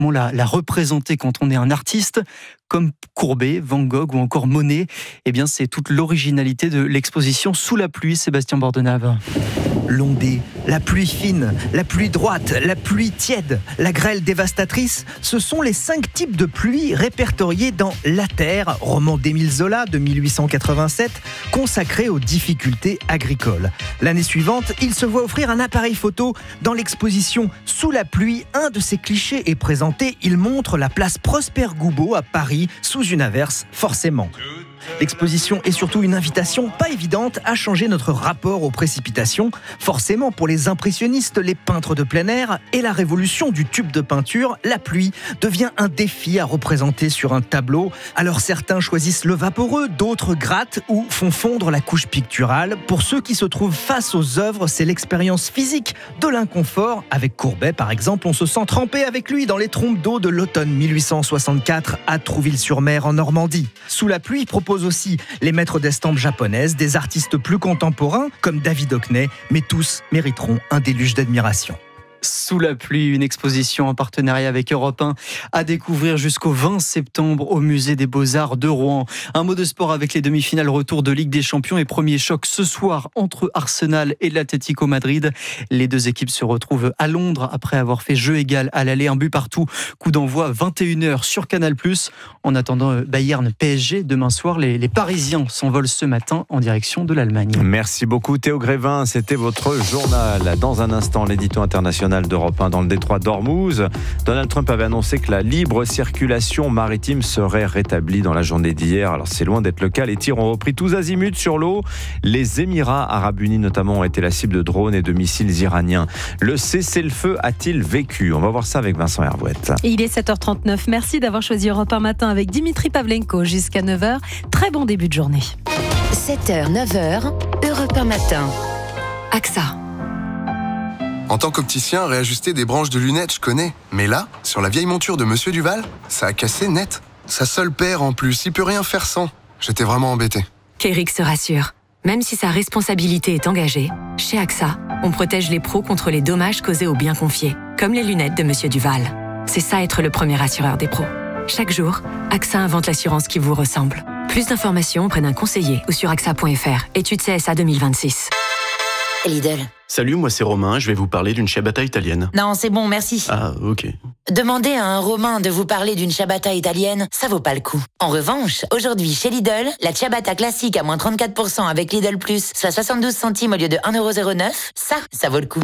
comment la représenter quand on est un artiste. Comme Courbet, Van Gogh ou encore Monet, eh bien c'est toute l'originalité de l'exposition Sous la pluie, Sébastien Bordenave. L'ondée, la pluie fine, la pluie droite, la pluie tiède, la grêle dévastatrice, ce sont les 5 types de pluie répertoriés dans La Terre, roman d'Émile Zola de 1887, consacré aux difficultés agricoles. L'année suivante, il se voit offrir un appareil photo. Dans l'exposition Sous la pluie, un de ses clichés est présenté. Il montre la place Prosper Goubeau à Paris, sous une averse, forcément. L'exposition est surtout une invitation pas évidente à changer notre rapport aux précipitations. Forcément, pour les impressionnistes, les peintres de plein air et la révolution du tube de peinture, la pluie devient un défi à représenter sur un tableau. Alors certains choisissent le vaporeux, d'autres grattent ou font fondre la couche picturale. Pour ceux qui se trouvent face aux œuvres, c'est l'expérience physique de l'inconfort. Avec Courbet, par exemple, on se sent trempé avec lui dans les trompes d'eau de l'automne 1864 à Trouville-sur-Mer en Normandie. Sous la pluie propose aussi les maîtres d'estampes japonaises, des artistes plus contemporains comme David Hockney, mais tous mériteront un déluge d'admiration. Sous la pluie, une exposition en partenariat avec Europe 1 à découvrir jusqu'au 20 septembre au Musée des Beaux-Arts de Rouen. Un mot de sport avec les demi-finales retour de Ligue des Champions et premier choc ce soir entre Arsenal et l'Atlético Madrid. Les deux équipes se retrouvent à Londres après avoir fait jeu égal à l'aller, un but partout. Coup d'envoi 21h sur Canal+. En attendant Bayern PSG demain soir, les Parisiens s'envolent ce matin en direction de l'Allemagne. Merci beaucoup Théo Grévin, c'était votre journal. Dans un instant, l'édito international d'Europe 1 dans le détroit d'Ormuz. Donald Trump avait annoncé que la libre circulation maritime serait rétablie dans la journée d'hier. Alors c'est loin d'être le cas. Les tirs ont repris tous azimuts sur l'eau. Les Émirats Arabes Unis notamment ont été la cible de drones et de missiles iraniens. Le cessez-le-feu a-t-il vécu ? On va voir ça avec Vincent Hervouette. Il est 7h39. Merci d'avoir choisi Europe 1 matin avec Dimitri Pavlenko jusqu'à 9h. Très bon début de journée. 7h, 9h, Europe 1 matin. AXA. En tant qu'opticien, réajuster des branches de lunettes, je connais. Mais là, sur la vieille monture de Monsieur Duval, ça a cassé net. Sa seule paire en plus, il peut rien faire sans. J'étais vraiment embêté. Kéric se rassure. Même si sa responsabilité est engagée, chez AXA, on protège les pros contre les dommages causés aux biens confiés, comme les lunettes de Monsieur Duval. C'est ça être le premier assureur des pros. Chaque jour, AXA invente l'assurance qui vous ressemble. Plus d'informations auprès d'un conseiller ou sur AXA.fr. Étude CSA 2026. Lidl. Salut, moi c'est Romain, je vais vous parler d'une ciabatta italienne. Non, c'est bon, merci. Ah, ok. Demander à un Romain de vous parler d'une ciabatta italienne, ça vaut pas le coup. En revanche, aujourd'hui chez Lidl, la ciabatta classique à moins 34% avec Lidl Plus, soit 72 centimes au lieu de 1,09€, ça vaut le coup.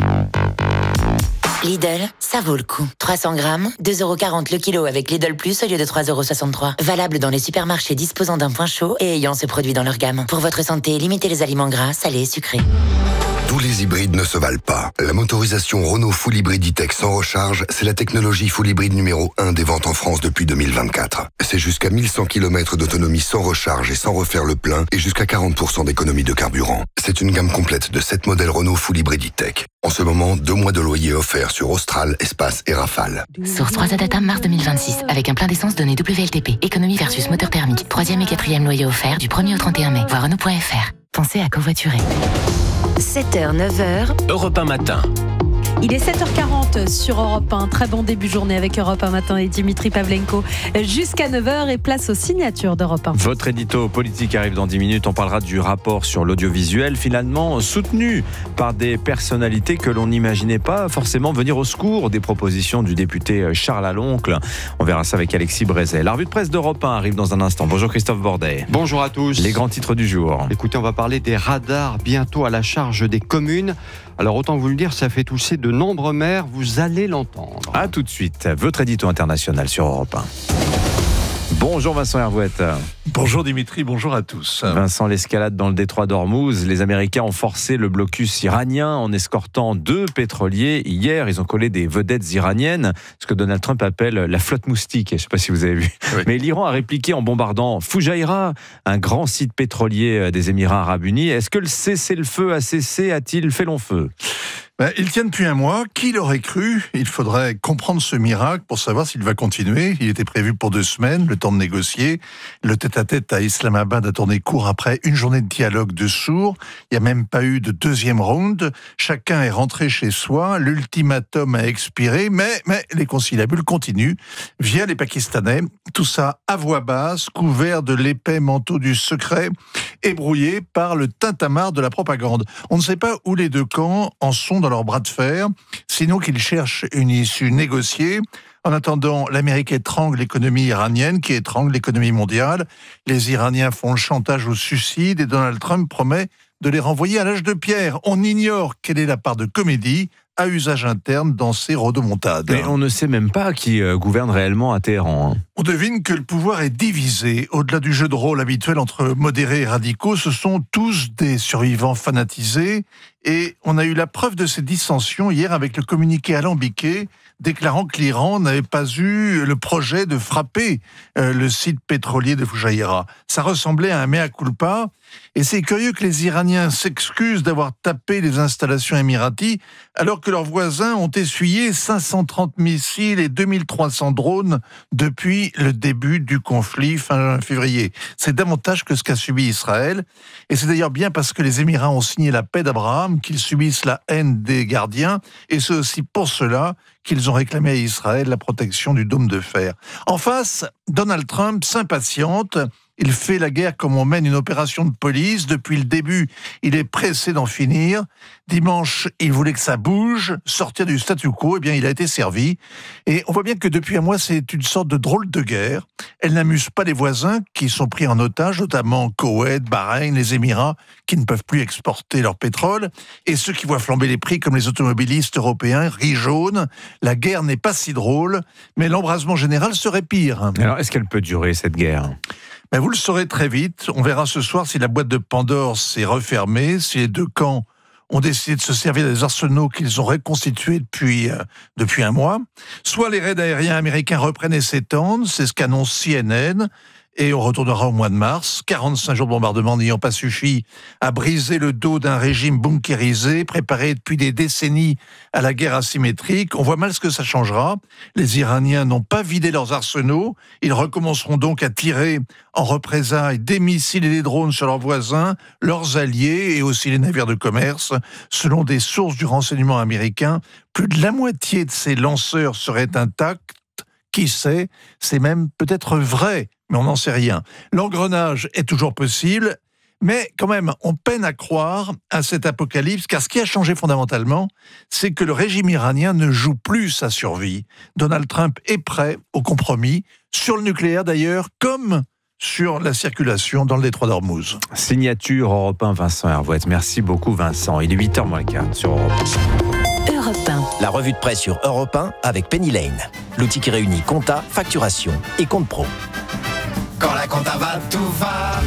Lidl, ça vaut le coup. 300 grammes, 2,40€ le kilo avec Lidl Plus au lieu de 3,63€. Valable dans les supermarchés disposant d'un point chaud et ayant ce produit dans leur gamme. Pour votre santé, limitez les aliments gras, salés et sucrés. Tous les hybrides ne se valent pas. La motorisation Renault Full Hybrid E-Tech sans recharge, c'est la technologie Full Hybrid numéro 1 des ventes en France depuis 2024. C'est jusqu'à 1100 km d'autonomie sans recharge et sans refaire le plein et jusqu'à 40% d'économie de carburant. C'est une gamme complète de 7 modèles Renault Full Hybrid E-Tech. En ce moment, 2 mois de loyer offerts sur Austral, Espace et Rafale. Source 3 Data mars 2026, avec un plein d'essence donné WLTP. Économie versus moteur thermique. 3e et 4e loyer offert du 1er au 31 mai. Voir Renault.fr. Pensez à covoiturer. 7h, 9h, Europe 1 matin. Il est 7h40 sur Europe 1. Très bon début de journée avec Europe 1 matin et Dimitri Pavlenko jusqu'à 9h et place aux signatures d'Europe 1. Votre édito politique arrive dans 10 minutes. On parlera du rapport sur l'audiovisuel, finalement soutenu par des personnalités que l'on n'imaginait pas forcément venir au secours des propositions du député Charles Aloncle. On verra ça avec Alexis Brézet. La revue de presse d'Europe 1 arrive dans un instant. Bonjour Christophe Bordet. Bonjour à tous. Les grands titres du jour. Écoutez, on va parler des radars bientôt à la charge des communes. Alors autant vous le dire, ça fait tousser de nombreux maires, vous allez l'entendre. A tout de suite, votre édito international sur Europe 1. Bonjour Vincent Hervouette. Bonjour Dimitri, bonjour à tous. Vincent, l'escalade dans le détroit d'Ormuz. Les Américains ont forcé le blocus iranien en escortant 2 pétroliers. Hier, ils ont collé des vedettes iraniennes, ce que Donald Trump appelle la flotte moustique. Je ne sais pas si vous avez vu. Oui. Mais l'Iran a répliqué en bombardant Fujairah, un grand site pétrolier des Émirats Arabes Unis. Est-ce que le cessez-le-feu a cessé ? A-t-il fait long feu ? Il tient depuis un mois. Qui l'aurait cru ? Il faudrait comprendre ce miracle pour savoir s'il va continuer. Il était prévu pour 2 semaines, le temps de négocier. Le tête-à-tête à Islamabad a tourné court après une journée de dialogue de sourds. Il n'y a même pas eu de 2e round. Chacun est rentré chez soi. L'ultimatum a expiré, mais les conciliabules continuent via les Pakistanais. Tout ça à voix basse, couvert de l'épais manteau du secret et brouillé par le tintamarre de la propagande. On ne sait pas où les deux camps en sont dans leur bras de fer, sinon qu'ils cherchent une issue négociée. En attendant, l'Amérique étrangle l'économie iranienne, qui étrangle l'économie mondiale. Les Iraniens font le chantage au suicide et Donald Trump promet de les renvoyer à l'âge de pierre. On ignore quelle est la part de comédie à usage interne dans ces rodomontades. Mais on ne sait même pas qui gouverne réellement à Téhéran. On devine que le pouvoir est divisé. Au-delà du jeu de rôle habituel entre modérés et radicaux, ce sont tous des survivants fanatisés. Et on a eu la preuve de ces dissensions hier avec le communiqué alambiqué déclarant que l'Iran n'avait pas eu le projet de frapper le site pétrolier de Fujairah. Ça ressemblait à un mea culpa. Et c'est curieux que les Iraniens s'excusent d'avoir tapé les installations émiraties alors que leurs voisins ont essuyé 530 missiles et 2300 drones depuis le début du conflit fin février. C'est davantage que ce qu'a subi Israël. Et c'est d'ailleurs bien parce que les Émirats ont signé la paix d'Abraham qu'ils subissent la haine des gardiens. Et c'est aussi pour cela qu'ils ont réclamé à Israël la protection du dôme de fer. En face, Donald Trump s'impatiente. Il fait la guerre comme on mène une opération de police. Depuis le début, il est pressé d'en finir. Dimanche, il voulait que ça bouge, sortir du statu quo. Eh bien, il a été servi. Et on voit bien que depuis un mois, c'est une sorte de drôle de guerre. Elle n'amuse pas les voisins qui sont pris en otage, notamment Koweït, Bahreïn, les Émirats, qui ne peuvent plus exporter leur pétrole. Et ceux qui voient flamber les prix, comme les automobilistes européens, rient jaune. La guerre n'est pas si drôle, mais l'embrasement général serait pire. Alors, est-ce qu'elle peut durer, cette guerre ? Vous le saurez très vite. On verra ce soir si la boîte de Pandore s'est refermée, si les deux camps ont décidé de se servir des arsenaux qu'ils ont reconstitués depuis un mois. Soit les raids aériens américains reprennent et s'étendent, c'est ce qu'annonce CNN, et on retournera au mois de mars. 45 jours de bombardement n'ayant pas suffi à briser le dos d'un régime bunkérisé, préparé depuis des décennies à la guerre asymétrique. On voit mal ce que ça changera. Les Iraniens n'ont pas vidé leurs arsenaux. Ils recommenceront donc à tirer en représailles des missiles et des drones sur leurs voisins, leurs alliés et aussi les navires de commerce. Selon des sources du renseignement américain, plus de la moitié de ces lanceurs seraient intacts. Qui sait, c'est même peut-être vrai, mais on n'en sait rien. L'engrenage est toujours possible, mais quand même, on peine à croire à cet apocalypse, car ce qui a changé fondamentalement, c'est que le régime iranien ne joue plus sa survie. Donald Trump est prêt au compromis, sur le nucléaire d'ailleurs, comme sur la circulation dans le détroit d'Ormuz. Signature Europe 1, Vincent Hervouet. Merci beaucoup, Vincent. Il est 8h moins 15 sur Europe 1. Europe 1. La revue de presse sur Europe 1 avec Penny Lane. L'outil qui réunit compta, facturation et compte pro. Quand la compta va, tout va.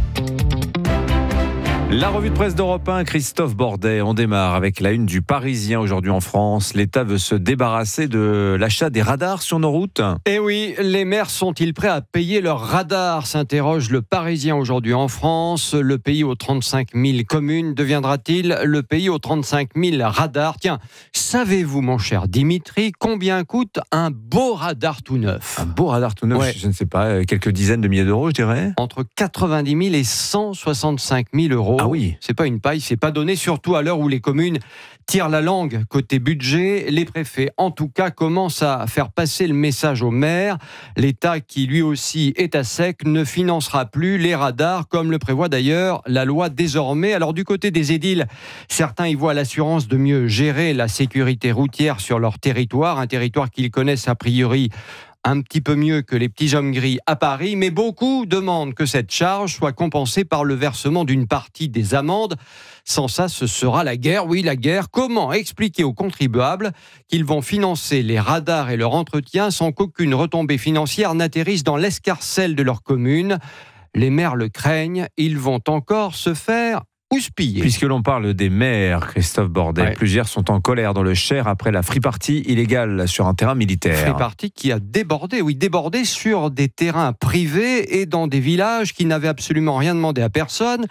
La revue de presse d'Europe 1, Christophe Bordet. On démarre avec la une du Parisien aujourd'hui en France. L'État veut se débarrasser de l'achat des radars sur nos routes. Eh oui, les maires sont-ils prêts à payer leurs radars ? S'interroge le Parisien aujourd'hui en France. Le pays aux 35 000 communes deviendra-t-il le pays aux 35 000 radars ? Tiens, savez-vous, mon cher Dimitri, combien coûte un beau radar tout neuf ? Un beau radar tout neuf, ouais. Je ne sais pas, quelques dizaines de milliers d'euros, je dirais. Entre 90 000 et 165 000 euros. Ah oui. C'est pas une paille, c'est pas donné, surtout à l'heure où les communes tirent la langue côté budget. Les préfets, en tout cas, commencent à faire passer le message aux maires. L'État, qui lui aussi est à sec, ne financera plus les radars, comme le prévoit d'ailleurs la loi désormais. Alors du côté des édiles, certains y voient l'assurance de mieux gérer la sécurité routière sur leur territoire, un territoire qu'ils connaissent a priori un petit peu mieux que les petits hommes gris à Paris, mais beaucoup demandent que cette charge soit compensée par le versement d'une partie des amendes. Sans ça, ce sera la guerre. Oui, la guerre. Comment expliquer aux contribuables qu'ils vont financer les radars et leur entretien sans qu'aucune retombée financière n'atterrisse dans l'escarcelle de leur commune ? Les maires le craignent, ils vont encore se faire houspiller. Puisque l'on parle des maires, Christophe Bordet, ouais. Plusieurs sont en colère dans le Cher après la free party illégale sur un terrain militaire. Free party qui a débordé sur des terrains privés et dans des villages qui n'avaient absolument rien demandé à personne.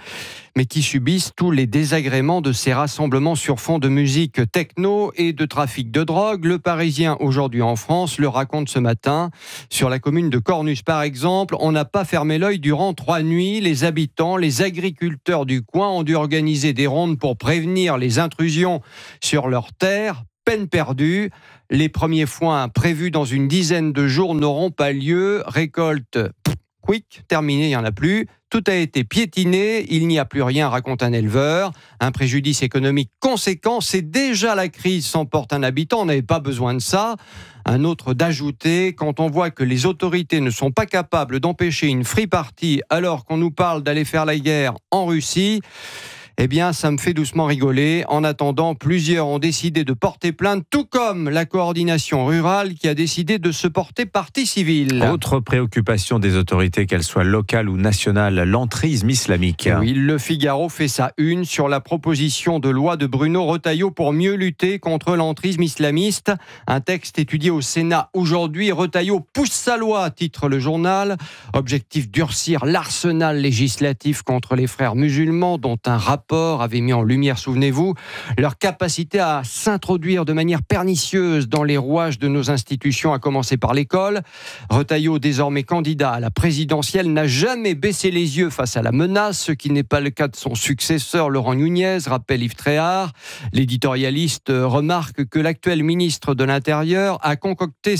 mais qui subissent tous les désagréments de ces rassemblements sur fond de musique techno et de trafic de drogue. Le Parisien, aujourd'hui en France, le raconte ce matin. Sur la commune de Cornus, par exemple, on n'a pas fermé l'œil durant 3 nuits. Les habitants, les agriculteurs du coin ont dû organiser des rondes pour prévenir les intrusions sur leurs terres. Peine perdue. Les premiers foins prévus dans une dizaine de jours n'auront pas lieu. Récolte quick, terminée, il n'y en a plus. Tout a été piétiné, il n'y a plus rien, raconte un éleveur. Un préjudice économique conséquent, c'est déjà la crise, s'emporte un habitant, on n'avait pas besoin de ça. Un autre d'ajouter, quand on voit que les autorités ne sont pas capables d'empêcher une free party alors qu'on nous parle d'aller faire la guerre en Russie, eh bien, ça me fait doucement rigoler. En attendant, plusieurs ont décidé de porter plainte, tout comme la coordination rurale qui a décidé de se porter partie civile. Autre préoccupation des autorités, qu'elles soient locales ou nationales, l'entrisme islamique. Oui, le Figaro fait sa une sur la proposition de loi de Bruno Retailleau pour mieux lutter contre l'entrisme islamiste. Un texte étudié au Sénat aujourd'hui. Retailleau pousse sa loi, titre le journal. Objectif durcir l'arsenal législatif contre les frères musulmans, dont un rapport avait mis en lumière, souvenez-vous, leur capacité à s'introduire de manière pernicieuse dans les rouages de nos institutions, à commencer par l'école. Retailleau, désormais candidat à la présidentielle, n'a jamais baissé les yeux face à la menace, ce qui n'est pas le cas de son successeur Laurent Nunez, rappelle Yves Tréhard. L'éditorialiste remarque que l'actuel ministre de l'Intérieur a concocté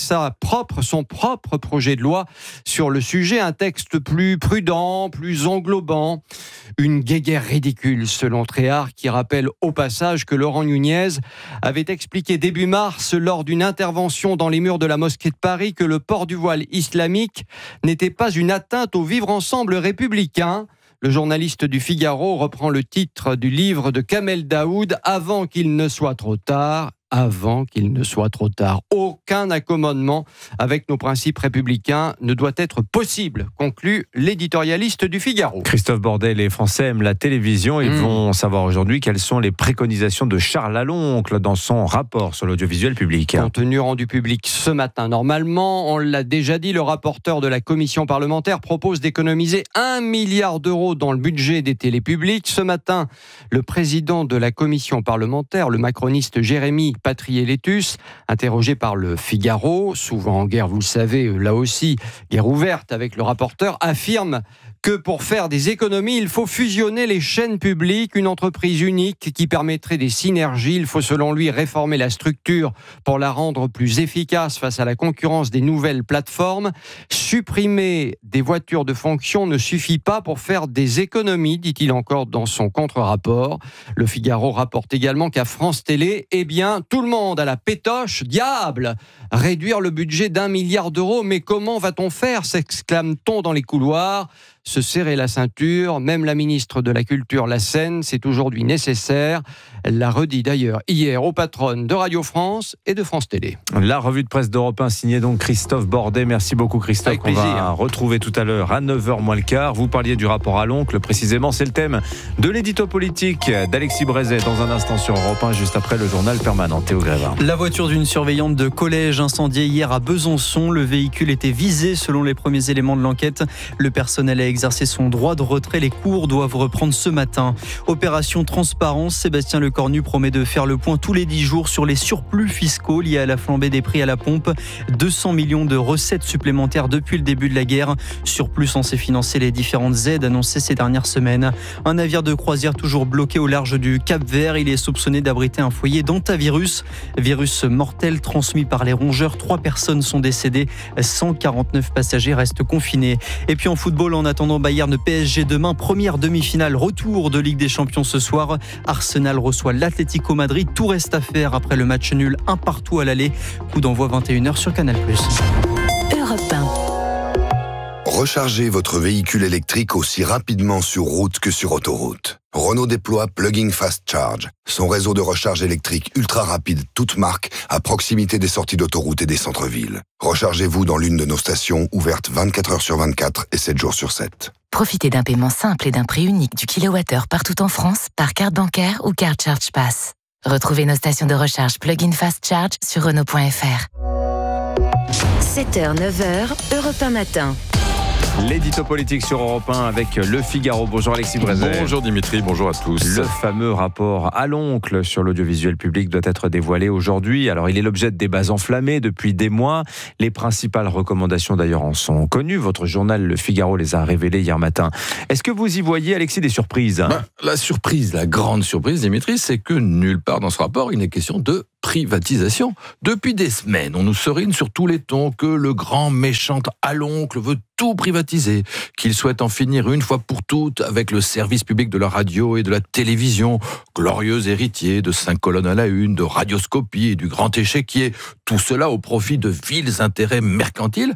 son propre projet de loi sur le sujet, un texte plus prudent, plus englobant. Une guéguerre ridicule, selon Tréhard, qui rappelle au passage que Laurent Nunez avait expliqué début mars, lors d'une intervention dans les murs de la mosquée de Paris, que le port du voile islamique n'était pas une atteinte au vivre ensemble républicain. Le journaliste du Figaro reprend le titre du livre de Kamel Daoud, « Avant qu'il ne soit trop tard ». Avant qu'il ne soit trop tard. Aucun accommodement avec nos principes républicains ne doit être possible, conclut l'éditorialiste du Figaro. Christophe Bordet, les Français aiment la télévision. Ils vont savoir aujourd'hui quelles sont les préconisations de Charles Laloncle dans son rapport sur l'audiovisuel public. Contenu rendu public ce matin. Normalement, on l'a déjà dit, le rapporteur de la commission parlementaire propose d'économiser 1 milliard d'euros dans le budget des télés publiques. Ce matin, le président de la commission parlementaire, le macroniste Jérémy Patrié-Létus, interrogé par le Figaro, souvent en guerre, vous le savez, là aussi, guerre ouverte avec le rapporteur, affirme que pour faire des économies, il faut fusionner les chaînes publiques, une entreprise unique qui permettrait des synergies. Il faut selon lui réformer la structure pour la rendre plus efficace face à la concurrence des nouvelles plateformes. Supprimer des voitures de fonction ne suffit pas pour faire des économies, dit-il encore dans son contre-rapport. Le Figaro rapporte également qu'à France Télé, eh bien, tout le monde à la pétoche, diable, réduire le budget d'1 milliard d'euros. Mais comment va-t-on faire, s'exclame-t-on dans les couloirs. Se serrer la ceinture, même la ministre de la Culture, la Seine, c'est aujourd'hui nécessaire. Elle l'a redit d'ailleurs hier aux patronnes de Radio France et de France Télé. La revue de presse d'Europe 1 signée donc Christophe Bordet. Merci beaucoup Christophe. Avec plaisir. On va retrouver tout à l'heure à 9h moins le quart. Vous parliez du rapport à l'oncle, précisément c'est le thème de l'édito politique d'Alexis Brézet dans un instant sur Europe 1, juste après le journal permanent. Théo Grévin. La voiture d'une surveillante de collège incendiée hier à Besançon. Le véhicule était visé selon les premiers éléments de l'enquête. Le personnel a exercé son droit de retrait. Les cours doivent reprendre ce matin. Opération transparence. Sébastien Lecornu promet de faire le point tous les 10 jours sur les surplus fiscaux liés à la flambée des prix à la pompe. 200 millions de recettes supplémentaires depuis le début de la guerre. Surplus censé financer les différentes aides annoncées ces dernières semaines. Un navire de croisière toujours bloqué au large du Cap-Vert. Il est soupçonné d'abriter un foyer d'hantavirus. Virus mortel transmis par les rongeurs. 3 personnes sont décédées. 149 passagers restent confinés. Et puis en football, en attendant Bayern PSG demain, première demi-finale, retour de Ligue des Champions ce soir. Arsenal reçoit l'Atlético Madrid. Tout reste à faire après le match nul 1-1 à l'aller. Coup d'envoi 21h sur Canal+. Europe 1. Rechargez votre véhicule électrique aussi rapidement sur route que sur autoroute. Renault déploie Plug-in Fast Charge, son réseau de recharge électrique ultra rapide, toute marque, à proximité des sorties d'autoroute et des centres-villes. Rechargez-vous dans l'une de nos stations, ouvertes 24 heures sur 24 et 7 jours sur 7. Profitez d'un paiement simple et d'un prix unique du kilowattheure partout en France par carte bancaire ou carte Charge Pass. Retrouvez nos stations de recharge Plug-in Fast Charge sur Renault.fr. 7h, 9h, Europe 1 matin. L'édito politique sur Europe 1 avec Le Figaro. Bonjour Alexis Brézet. Bonjour Dimitri, bonjour à tous. Le fameux rapport à l'oncle sur l'audiovisuel public doit être dévoilé aujourd'hui. Alors il est l'objet de débats enflammés depuis des mois. Les principales recommandations d'ailleurs en sont connues. Votre journal Le Figaro les a révélées hier matin. Est-ce que vous y voyez, Alexis, des surprises ? La surprise, la grande surprise, Dimitri, c'est que nulle part dans ce rapport il n'est question de privatisation. Depuis des semaines, on nous serine sur tous les tons que le grand méchant haloncle veut tout privatiser, qu'il souhaite en finir une fois pour toutes avec le service public de la radio et de la télévision, glorieux héritier de 5 colonnes à la une, de radioscopie et du grand échiquier, tout cela au profit de vils intérêts mercantiles.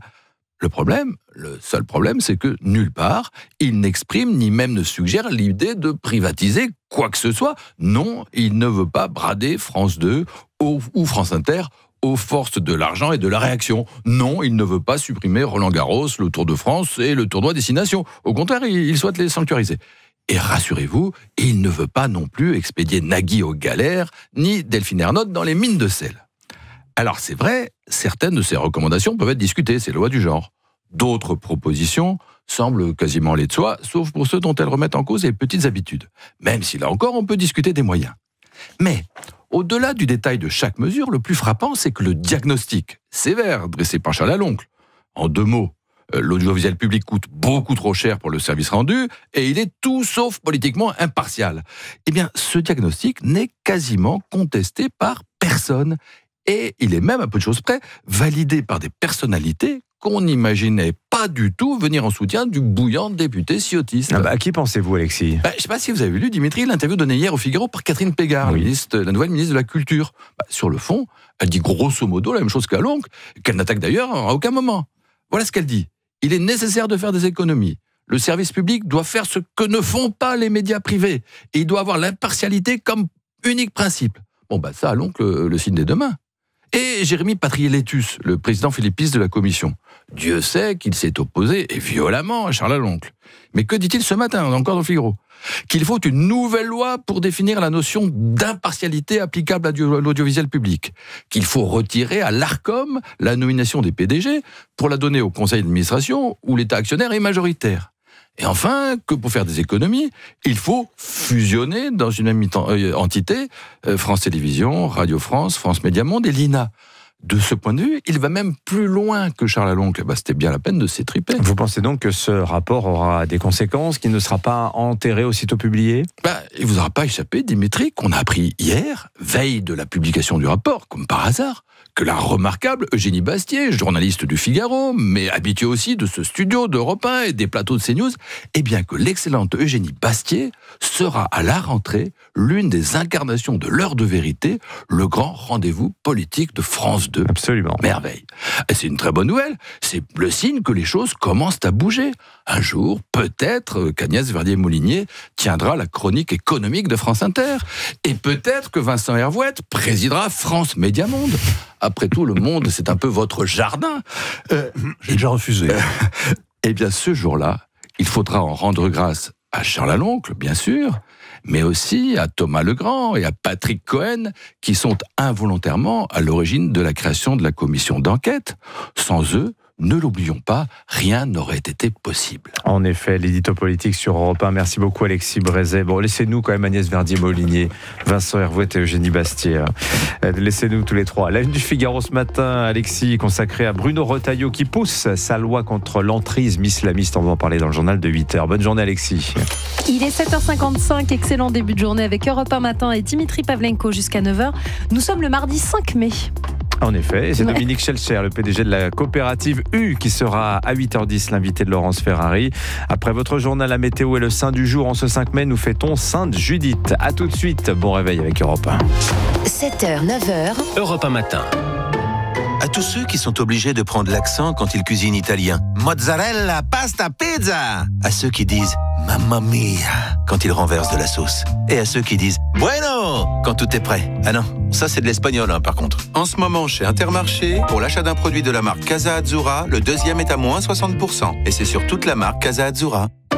Le seul problème, c'est que nulle part, il n'exprime ni même ne suggère l'idée de privatiser quoi que ce soit. Non, il ne veut pas brader France 2 ou France Inter aux forces de l'argent et de la réaction. Non, il ne veut pas supprimer Roland-Garros, le Tour de France et le tournoi Destination. Au contraire, il souhaite les sanctuariser. Et rassurez-vous, il ne veut pas non plus expédier Nagui aux galères, ni Delphine Ernotte dans les mines de sel. Alors c'est vrai, certaines de ces recommandations peuvent être discutées, c'est la loi du genre. D'autres propositions semblent quasiment aller de soi, sauf pour ceux dont elles remettent en cause les petites habitudes. Même si là encore, on peut discuter des moyens. Mais, au-delà du détail de chaque mesure, le plus frappant, c'est que le diagnostic sévère dressé par Charles Haloncle, en 2 mots, l'audiovisuel public coûte beaucoup trop cher pour le service rendu et il est tout sauf politiquement impartial. Eh bien, ce diagnostic n'est quasiment contesté par personne. Et il est même, à peu de choses près, validé par des personnalités qu'on n'imaginait pas du tout venir en soutien du bouillant député ciotiste. À qui pensez-vous, Alexis ? Je ne sais pas si vous avez lu, Dimitri, l'interview donnée hier au Figaro par Catherine Pégard, la nouvelle ministre de la Culture. Sur le fond, elle dit grosso modo la même chose qu'Haloncle, qu'elle n'attaque d'ailleurs à aucun moment. Voilà ce qu'elle dit. Il est nécessaire de faire des économies. Le service public doit faire ce que ne font pas les médias privés. Et il doit avoir l'impartialité comme unique principe. Ça, Haloncle le signe des deux mains. Et Jérémy Patrier-Létus, le président philippiste de la commission. Dieu sait qu'il s'est opposé, et violemment, à Charles Haloncle. Mais que dit-il ce matin, encore dans le Figaro ? Qu'il faut une nouvelle loi pour définir la notion d'impartialité applicable à l'audiovisuel public. Qu'il faut retirer à l'Arcom la nomination des PDG pour la donner au conseil d'administration où l'État actionnaire est majoritaire. Et enfin, que pour faire des économies, il faut fusionner dans une même entité France Télévisions, Radio France, France Média Monde et l'INA. De ce point de vue, il va même plus loin que Charles Haloncle. C'était bien la peine de s'étriper. Vous pensez donc que ce rapport aura des conséquences, qu'il ne sera pas enterré aussitôt publié ? Il ne vous aura pas échappé, Dimitri, qu'on a appris hier, veille de la publication du rapport, comme par hasard, que la remarquable Eugénie Bastier, journaliste du Figaro, mais habituée aussi de ce studio d'Europe 1 et des plateaux de CNews, que l'excellente Eugénie Bastier sera à la rentrée l'une des incarnations de l'heure de vérité, le grand rendez-vous politique de France 2. Absolument. Merveille. Et c'est une très bonne nouvelle. C'est le signe que les choses commencent à bouger. Un jour, peut-être qu'Agnès Verdier-Molinier tiendra la chronique économique de France Inter. Et peut-être que Vincent Hervouette présidera France Média Monde. Après tout, le monde, c'est un peu votre jardin. J'ai déjà refusé. Ce jour-là, il faudra en rendre grâce à Charles Haloncle, bien sûr, mais aussi à Thomas Legrand et à Patrick Cohen, qui sont involontairement à l'origine de la création de la commission d'enquête. Sans eux, ne l'oublions pas, rien n'aurait été possible. En effet, l'édito politique sur Europe 1. Merci beaucoup, Alexis Brézet. Laissez-nous quand même Agnès Verdier-Molinier, Vincent Hervouette et Eugénie Bastier. Laissez-nous tous les trois. La une du Figaro ce matin, Alexis, consacrée à Bruno Retailleau, qui pousse sa loi contre l'entrisme islamiste. On va en parler dans le journal de 8h. Bonne journée, Alexis. Il est 7h55, excellent début de journée avec Europe 1 matin et Dimitri Pavlenko jusqu'à 9h. Nous sommes le mardi 5 mai. En effet, c'est Dominique Schelcher, le PDG de la coopérative U, qui sera à 8h10 l'invité de Laurence Ferrari. Après votre journal, la météo et le saint du jour, en ce 5 mai, nous fêtons Sainte Judith. A tout de suite, bon réveil avec Europe 1. 7h, 9h. Europe 1 matin. À tous ceux qui sont obligés de prendre l'accent quand ils cuisinent italien. Mozzarella, pasta, pizza. À ceux qui disent mamma mia quand ils renversent de la sauce. Et à ceux qui disent bueno quand tout est prêt. Ah non, ça c'est de l'espagnol par contre. En ce moment chez Intermarché, pour l'achat d'un produit de la marque Casa Azzurra, le deuxième est à moins 60%. Et c'est sur toute la marque Casa Azzurra.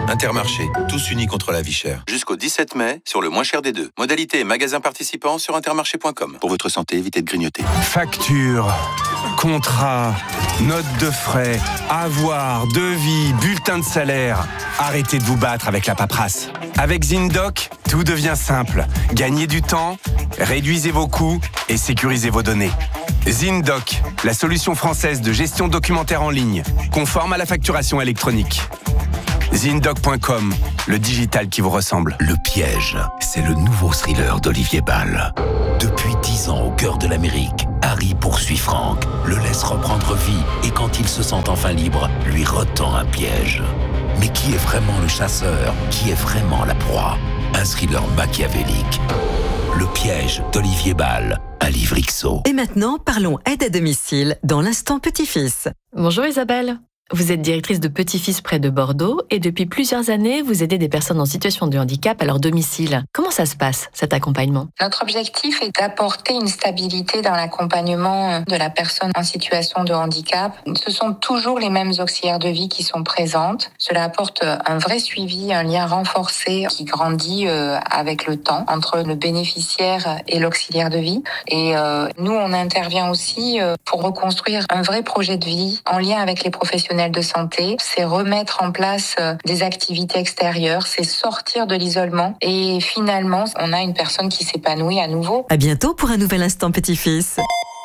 Intermarché, tous unis contre la vie chère. Jusqu'au 17 mai, sur le moins cher des deux. Modalité et magasin participant sur intermarché.com. Pour votre santé, évitez de grignoter. Facture, contrat, note de frais, avoir, devis, bulletin de salaire. Arrêtez de vous battre avec la paperasse. Avec ZinDoc, tout devient simple. Gagnez du temps, réduisez vos coûts et sécurisez vos données. ZinDoc, la solution française de gestion documentaire en ligne, conforme à la facturation électronique. ZinDoc.com, le digital qui vous ressemble. Le piège, c'est le nouveau thriller d'Olivier Ball. Depuis 10 ans au cœur de l'Amérique, Harry poursuit Frank, le laisse reprendre vie et quand il se sent enfin libre, lui retend un piège. Mais qui est vraiment le chasseur? Qui est vraiment la proie? Un thriller machiavélique. Le piège d'Olivier Ball, un livre XO. Et maintenant, parlons aide à domicile dans l'instant petit-fils. Bonjour Isabelle. Vous êtes directrice de Petit-Fils près de Bordeaux et depuis plusieurs années, vous aidez des personnes en situation de handicap à leur domicile. Comment ça se passe, cet accompagnement ? Notre objectif est d'apporter une stabilité dans l'accompagnement de la personne en situation de handicap. Ce sont toujours les mêmes auxiliaires de vie qui sont présentes. Cela apporte un vrai suivi, un lien renforcé qui grandit avec le temps entre le bénéficiaire et l'auxiliaire de vie. Et nous, on intervient aussi pour reconstruire un vrai projet de vie en lien avec les professionnels de santé, c'est remettre en place des activités extérieures, c'est sortir de l'isolement et finalement, on a une personne qui s'épanouit à nouveau. À bientôt pour un nouvel instant petit-fils.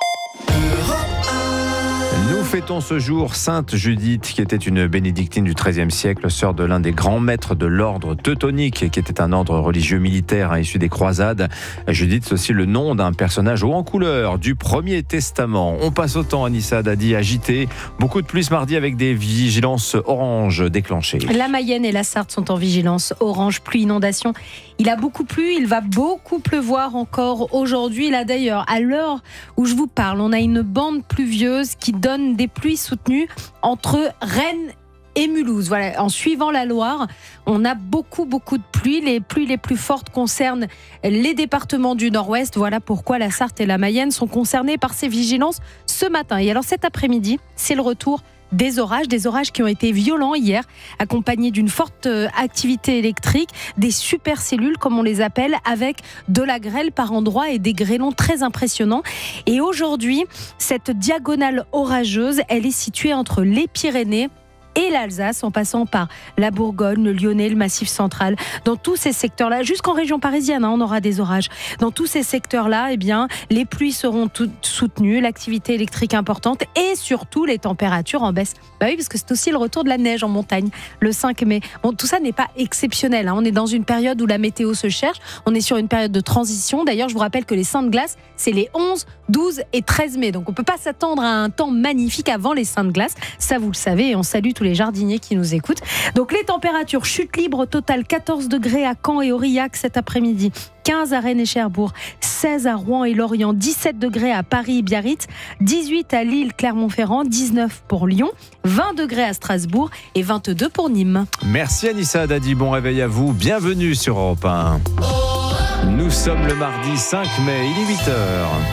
Nous fêtons ce jour Sainte Judith, qui était une bénédictine du XIIIe siècle, sœur de l'un des grands maîtres de l'ordre teutonique, qui était un ordre religieux militaire issu des croisades. Judith, c'est aussi le nom d'un personnage haut en couleur du Premier Testament. On passe au temps, Anissa Dadi, agité. Beaucoup de pluie ce mardi avec des vigilances orange déclenchées. La Mayenne et la Sarthe sont en vigilance orange, pluie, inondation. Il a beaucoup plu, il va beaucoup pleuvoir encore aujourd'hui. Là d'ailleurs, à l'heure où je vous parle, on a une bande pluvieuse qui donne des pluies soutenues entre Rennes et Mulhouse. Voilà, en suivant la Loire, on a beaucoup de pluie. Les pluies les plus fortes concernent les départements du Nord-Ouest. Voilà pourquoi la Sarthe et la Mayenne sont concernées par ces vigilances ce matin. Et alors cet après-midi, c'est le retour des orages qui ont été violents hier, accompagnés d'une forte activité électrique, des supercellules comme on les appelle, avec de la grêle par endroits et des grêlons très impressionnants. Et aujourd'hui, cette diagonale orageuse, elle est située entre les Pyrénées et l'Alsace, en passant par la Bourgogne, le Lyonnais, le Massif central. Dans tous ces secteurs-là, jusqu'en région parisienne, on aura des orages. Dans tous ces secteurs-là, eh bien, les pluies seront soutenues, l'activité électrique importante et surtout les températures en baisse. Bah oui, parce que c'est aussi le retour de la neige en montagne, le 5 mai. Bon, tout ça n'est pas exceptionnel. On est dans une période où la météo se cherche. On est sur une période de transition. D'ailleurs, je vous rappelle que les Saintes Glaces, c'est les 11, 12 et 13 mai. Donc, on ne peut pas s'attendre à un temps magnifique avant les Saintes Glaces. Ça, vous le savez. Et on salue tous les jardiniers qui nous écoutent. Donc les températures, chute libre totale, 14 degrés à Caen et Aurillac cet après-midi, 15 à Rennes et Cherbourg, 16 à Rouen et Lorient, 17 degrés à Paris et Biarritz, 18 à Lille, Clermont-Ferrand, 19 pour Lyon, 20 degrés à Strasbourg et 22 pour Nîmes. Merci Anissa Dadi, bon réveil à vous, bienvenue sur Europe 1. Nous sommes le mardi 5 mai, il est 8h.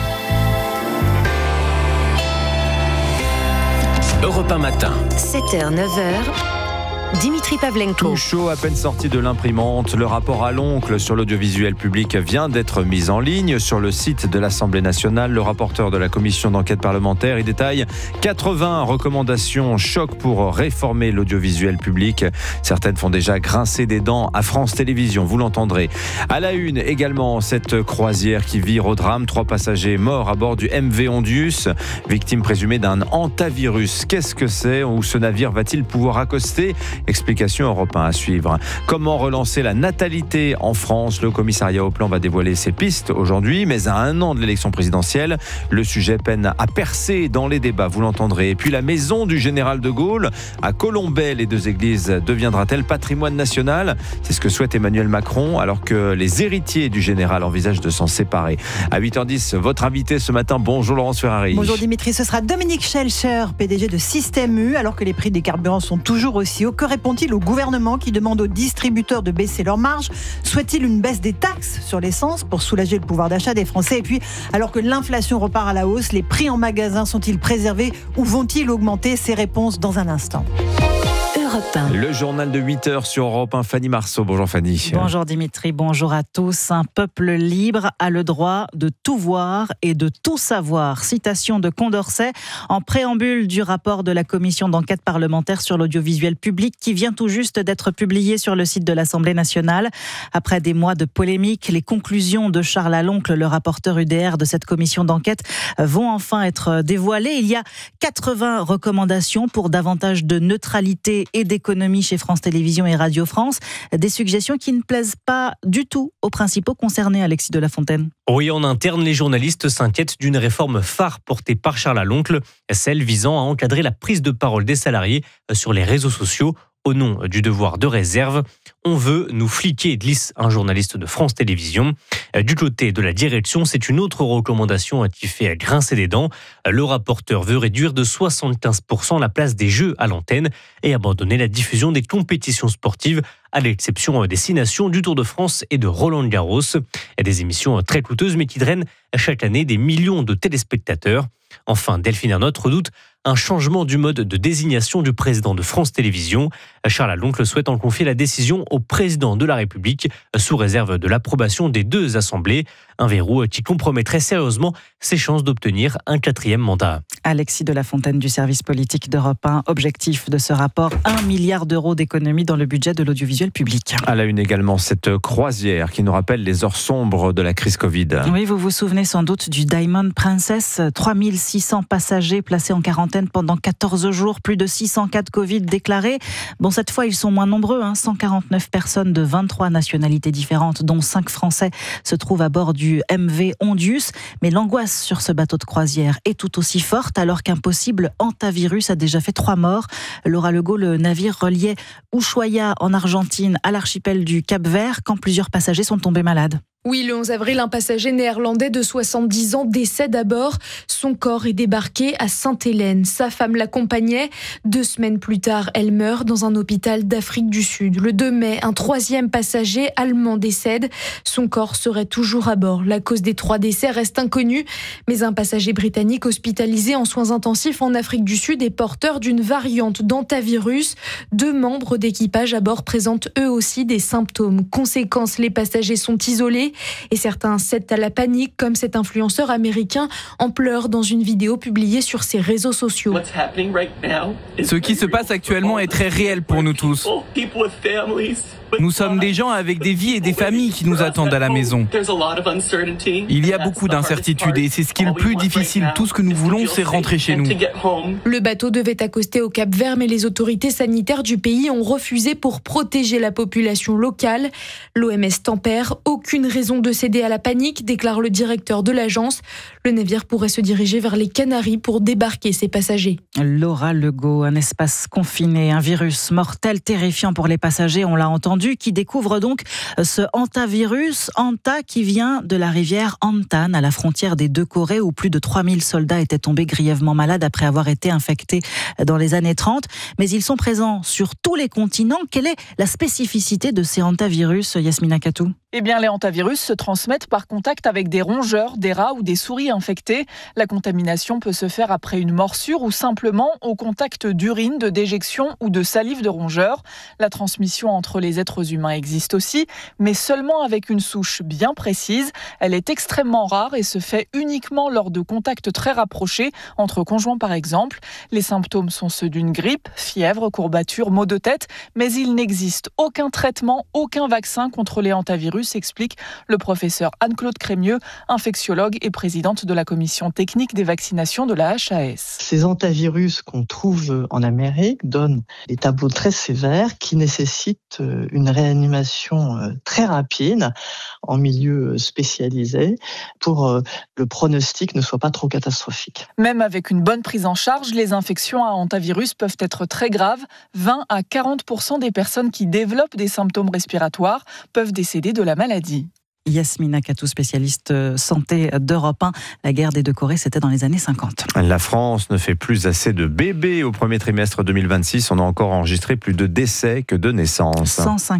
Europe 1 matin. 7h, 9h. Dimitri Pavlenko. Tout chaud, à peine sorti de l'imprimante. Le rapport à l'oncle sur l'audiovisuel public vient d'être mis en ligne sur le site de l'Assemblée nationale. Le rapporteur de la commission d'enquête parlementaire y détaille 80 recommandations choc pour réformer l'audiovisuel public. Certaines font déjà grincer des dents à France Télévisions, vous l'entendrez. À la une également, cette croisière qui vire au drame. 3 passagers morts à bord du MV Ondius, victime présumée d'un hantavirus. Qu'est-ce que c'est? Où ce navire va-t-il pouvoir accoster? Explication Europe 1 à suivre. Comment relancer la natalité en France? Le commissariat au plan va dévoiler ses pistes aujourd'hui, mais à 1 an de l'élection présidentielle, le sujet peine à percer dans les débats, vous l'entendrez. Et puis la maison du général de Gaulle à Colombey, les 2 églises, deviendra-t-elle patrimoine national? C'est ce que souhaite Emmanuel Macron, alors que les héritiers du général envisagent de s'en séparer. À 8h10, votre invité ce matin, bonjour Laurence Ferrari. Bonjour Dimitri, ce sera Dominique Schelcher, PDG de Système U, alors que les prix des carburants sont toujours aussi hauts. Que répond-il au gouvernement qui demande aux distributeurs de baisser leurs marges? Souhaite-t-il une baisse des taxes sur l'essence pour soulager le pouvoir d'achat des Français? Et puis, alors que l'inflation repart à la hausse, les prix en magasin sont-ils préservés ou vont-ils augmenter? Ces réponses dans un instant. Europe 1. Le journal de 8h sur Europe 1, Fanny Marceau. Bonjour Fanny. Bonjour Dimitri, bonjour à tous. Un peuple libre a le droit de tout voir et de tout savoir. Citation de Condorcet en préambule du rapport de la commission d'enquête parlementaire sur l'audiovisuel public qui vient tout juste d'être publié sur le site de l'Assemblée nationale. Après des mois de polémique, les conclusions de Charles Aloncle, le rapporteur UDR de cette commission d'enquête, vont enfin être dévoilées. Il y a 80 recommandations pour davantage de neutralité et d'économie chez France Télévisions et Radio France. Des suggestions qui ne plaisent pas du tout aux principaux concernés, Alexis de la Fontaine. Oui, en interne, les journalistes s'inquiètent d'une réforme phare portée par Charles Aloncle, celle visant à encadrer la prise de parole des salariés sur les réseaux sociaux. Au nom du devoir de réserve, on veut nous fliquer, glisse un journaliste de France Télévisions. Du côté de la direction, c'est une autre recommandation qui fait grincer des dents. Le rapporteur veut réduire de 75% la place des jeux à l'antenne et abandonner la diffusion des compétitions sportives, à l'exception des 6 nations du Tour de France et de Roland-Garros. Des émissions très coûteuses mais qui drainent chaque année des millions de téléspectateurs. Enfin, Delphine Ernotte redoute un changement du mode de désignation du président de France Télévisions. Charles Aloncle souhaite en confier la décision au président de la République, sous réserve de l'approbation des 2 assemblées. Un verrou qui compromettrait sérieusement ses chances d'obtenir un 4e mandat. Alexis de la Fontaine du service politique d'Europe 1. Objectif de ce rapport, 1 milliard d'euros d'économies dans le budget de l'audiovisuel public. À la une également, cette croisière qui nous rappelle les heures sombres de la crise Covid. Oui, vous vous souvenez sans doute du Diamond Princess. 3600 passagers placés en quarantaine pendant 14 jours, plus de 600 cas de Covid déclarés. Bon, cette fois, ils sont moins nombreux. 149 personnes de 23 nationalités différentes, dont 5 Français, se trouvent à bord du MV Ondius. Mais l'angoisse sur ce bateau de croisière est tout aussi forte alors qu'un possible hantavirus a déjà fait 3 morts. Laura Legault, le navire reliait Ushuaia en Argentine à l'archipel du Cap-Vert quand plusieurs passagers sont tombés malades. Oui, le 11 avril, un passager néerlandais de 70 ans décède à bord. Son corps est débarqué à Sainte-Hélène. Sa femme l'accompagnait. 2 semaines plus tard, elle meurt dans un hôpital d'Afrique du Sud. Le 2 mai, un 3e passager allemand décède. Son corps serait toujours à bord. La cause des 3 décès reste inconnue. Mais un passager britannique hospitalisé en soins intensifs en Afrique du Sud est porteur d'une variante d'hantavirus. 2 membres d'équipage à bord présentent eux aussi des symptômes. Conséquence, les passagers sont isolés. Et certains cèdent à la panique, comme cet influenceur américain en pleurs dans une vidéo publiée sur ses réseaux sociaux. Ce qui se passe actuellement est très réel pour nous tous. Nous sommes des gens avec des vies et des familles qui nous attendent à la maison. Il y a beaucoup d'incertitudes et c'est ce qui est le plus difficile. Tout ce que nous voulons, c'est rentrer chez nous. Le bateau devait accoster au Cap-Vert, mais les autorités sanitaires du pays ont refusé pour protéger la population locale. L'OMS tempère, aucune raison de céder à la panique, déclare le directeur de l'agence. Le navire pourrait se diriger vers les Canaries pour débarquer ses passagers. Laura Legault, un espace confiné, un virus mortel terrifiant pour les passagers, on l'a entendu, qui découvre donc ce hantavirus. Hanta qui vient de la rivière Antan, à la frontière des 2 Corées, où plus de 3000 soldats étaient tombés grièvement malades après avoir été infectés dans les années 30. Mais ils sont présents sur tous les continents. Quelle est la spécificité de ces hantavirus, Yasmina Katou ? Eh bien, les hantavirus se transmettent par contact avec des rongeurs, des rats ou des souris infectés. La contamination peut se faire après une morsure ou simplement au contact d'urine, de déjection ou de salive de rongeurs. La transmission entre les êtres humains existe aussi, mais seulement avec une souche bien précise. Elle est extrêmement rare et se fait uniquement lors de contacts très rapprochés, entre conjoints par exemple. Les symptômes sont ceux d'une grippe, fièvre, courbature, maux de tête, mais il n'existe aucun traitement, aucun vaccin contre les hantavirus, explique le professeur Anne-Claude Crémieux, infectiologue et présidente de la commission technique des vaccinations de la HAS. Ces hantavirus qu'on trouve en Amérique donnent des tableaux très sévères qui nécessitent une réanimation très rapide en milieu spécialisé pour le pronostic ne soit pas trop catastrophique. Même avec une bonne prise en charge, les infections à hantavirus peuvent être très graves. 20 à 40% des personnes qui développent des symptômes respiratoires peuvent décéder de la maladie. Yasmina Katou, spécialiste santé d'Europe 1. La guerre des deux Corées, c'était dans les années 50. La France ne fait plus assez de bébés au premier trimestre 2026. On a encore enregistré plus de décès que de naissances.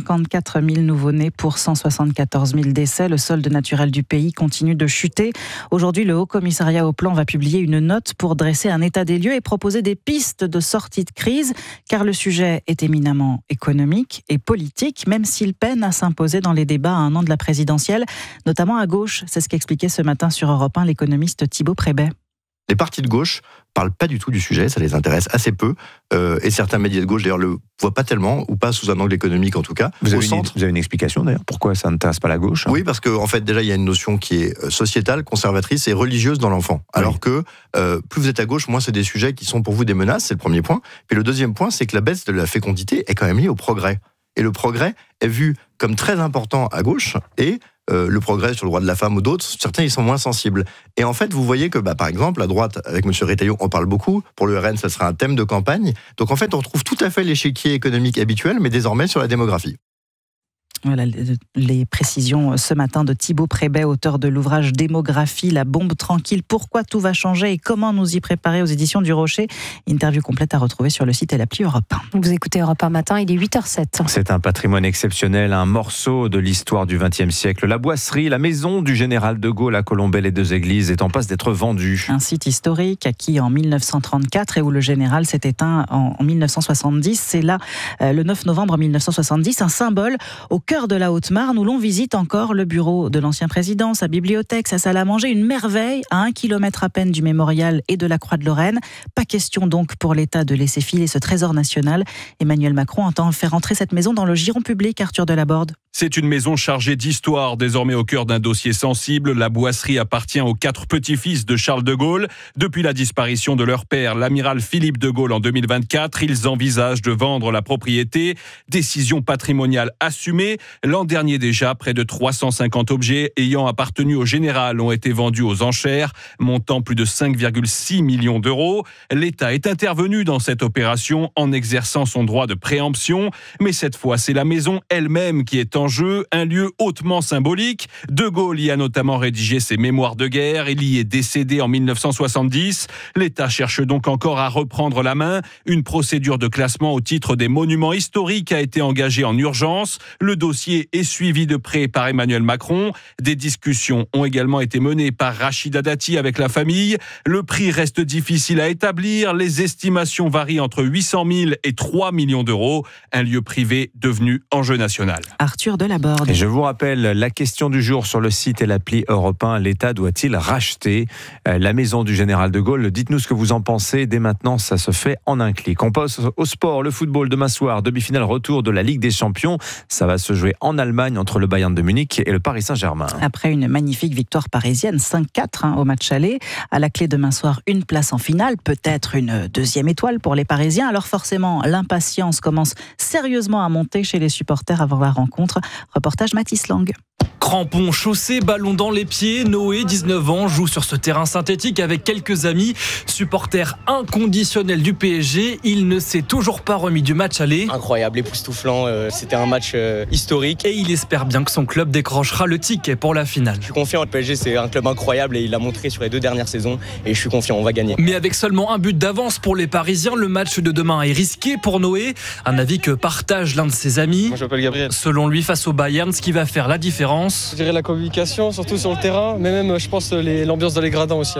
154 000 nouveau-nés pour 174 000 décès. Le solde naturel du pays continue de chuter. Aujourd'hui, le Haut Commissariat au Plan va publier une note pour dresser un état des lieux et proposer des pistes de sortie de crise, car le sujet est éminemment économique et politique, même s'il peine à s'imposer dans les débats à un an de la présidentielle, notamment à gauche. C'est ce qu'expliquait ce matin sur Europe 1 l'économiste Thibaut Prébet. Les partis de gauche parlent pas du tout du sujet, ça les intéresse assez peu, et certains médias de gauche d'ailleurs le voient pas tellement, ou pas sous un angle économique en tout cas. Vous avez une explication d'ailleurs pourquoi ça n'intéresse pas la gauche? Oui, parce qu'en fait déjà il y a une notion qui est sociétale, conservatrice et religieuse dans l'enfant. Alors que plus vous êtes à gauche, moins c'est des sujets qui sont pour vous des menaces, c'est le premier point. Puis le deuxième point, c'est que la baisse de la fécondité est quand même liée au progrès. Et le progrès est vu comme très important à gauche, et le progrès sur le droit de la femme ou d'autres, certains ils sont moins sensibles. Et en fait, vous voyez que, par exemple, à droite, avec M. Retailleau, on parle beaucoup. Pour le RN, ça sera un thème de campagne. Donc en fait, on retrouve tout à fait l'échiquier économique habituel, mais désormais sur la démographie. Voilà les précisions ce matin de Thibaut Prébet, auteur de l'ouvrage Démographie, la bombe tranquille, pourquoi tout va changer et comment nous y préparer aux éditions du Rocher. Interview complète à retrouver sur le site et l'appli Europe 1. Vous écoutez Europe 1 matin, il est 8h07. C'est un patrimoine exceptionnel, un morceau de l'histoire du XXe siècle. La boisserie, la maison du général de Gaulle à Colombey-les-Deux-Églises est en passe d'être vendue. Un site historique acquis en 1934 et où le général s'est éteint en 1970. C'est là, le 9 novembre 1970, un symbole au cœur de la Haute-Marne où l'on visite encore le bureau de l'ancien président, sa bibliothèque, sa salle à manger, une merveille à 1 kilomètre à peine du mémorial et de la Croix de Lorraine. Pas question donc pour l'État de laisser filer ce trésor national. Emmanuel Macron entend faire entrer cette maison dans le giron public. Arthur Delaborde. C'est une maison chargée d'histoire, désormais au cœur d'un dossier sensible. La boisserie appartient aux 4 petits-fils de Charles de Gaulle. Depuis la disparition de leur père, l'amiral Philippe de Gaulle en 2024, ils envisagent de vendre la propriété. Décision patrimoniale assumée. L'an dernier déjà, près de 350 objets ayant appartenu au général ont été vendus aux enchères, montant plus de 5,6 millions d'euros. L'État est intervenu dans cette opération en exerçant son droit de préemption. Mais cette fois, c'est la maison elle-même qui est en jeu, un lieu hautement symbolique. De Gaulle y a notamment rédigé ses mémoires de guerre. Il y est décédé en 1970. L'État cherche donc encore à reprendre la main. Une procédure de classement au titre des monuments historiques a été engagée en urgence. Le dossier est suivi de près par Emmanuel Macron. Des discussions ont également été menées par Rachida Dati avec la famille. Le prix reste difficile à établir. Les estimations varient entre 800 000 et 3 millions d'euros. Un lieu privé devenu enjeu national. Arthur Delaborde. Et je vous rappelle la question du jour sur le site et l'appli Europe 1. L'État doit-il racheter la maison du général de Gaulle? Dites-nous ce que vous en pensez. Dès maintenant, ça se fait en un clic. On passe au sport, le football demain soir. Demi-finale retour de la Ligue des Champions. Ça va se jouer en Allemagne entre le Bayern de Munich et le Paris Saint-Germain. Après une magnifique victoire parisienne, 5-4 au match aller. À la clé demain soir, une place en finale, peut-être une deuxième étoile pour les Parisiens. Alors forcément, l'impatience commence sérieusement à monter chez les supporters avant la rencontre. Reportage Mathis Lang. Crampons, chaussés, ballon dans les pieds, Noé, 19 ans, joue sur ce terrain synthétique avec quelques amis. Supporter inconditionnel du PSG, il ne s'est toujours pas remis du match aller. Incroyable, époustouflant, c'était un match historique. Et il espère bien que son club décrochera le ticket pour la finale. Je suis confiant, le PSG c'est un club incroyable et il l'a montré sur les 2 dernières saisons et je suis confiant, on va gagner. Mais avec seulement un but d'avance pour les Parisiens, le match de demain est risqué pour Noé. Un avis que partage l'un de ses amis. Moi je m'appelle Gabriel. Selon lui, face au Bayern, ce qui va faire la différence, je dirais la communication, surtout sur le terrain, mais même, je pense, l'ambiance dans les gradins aussi.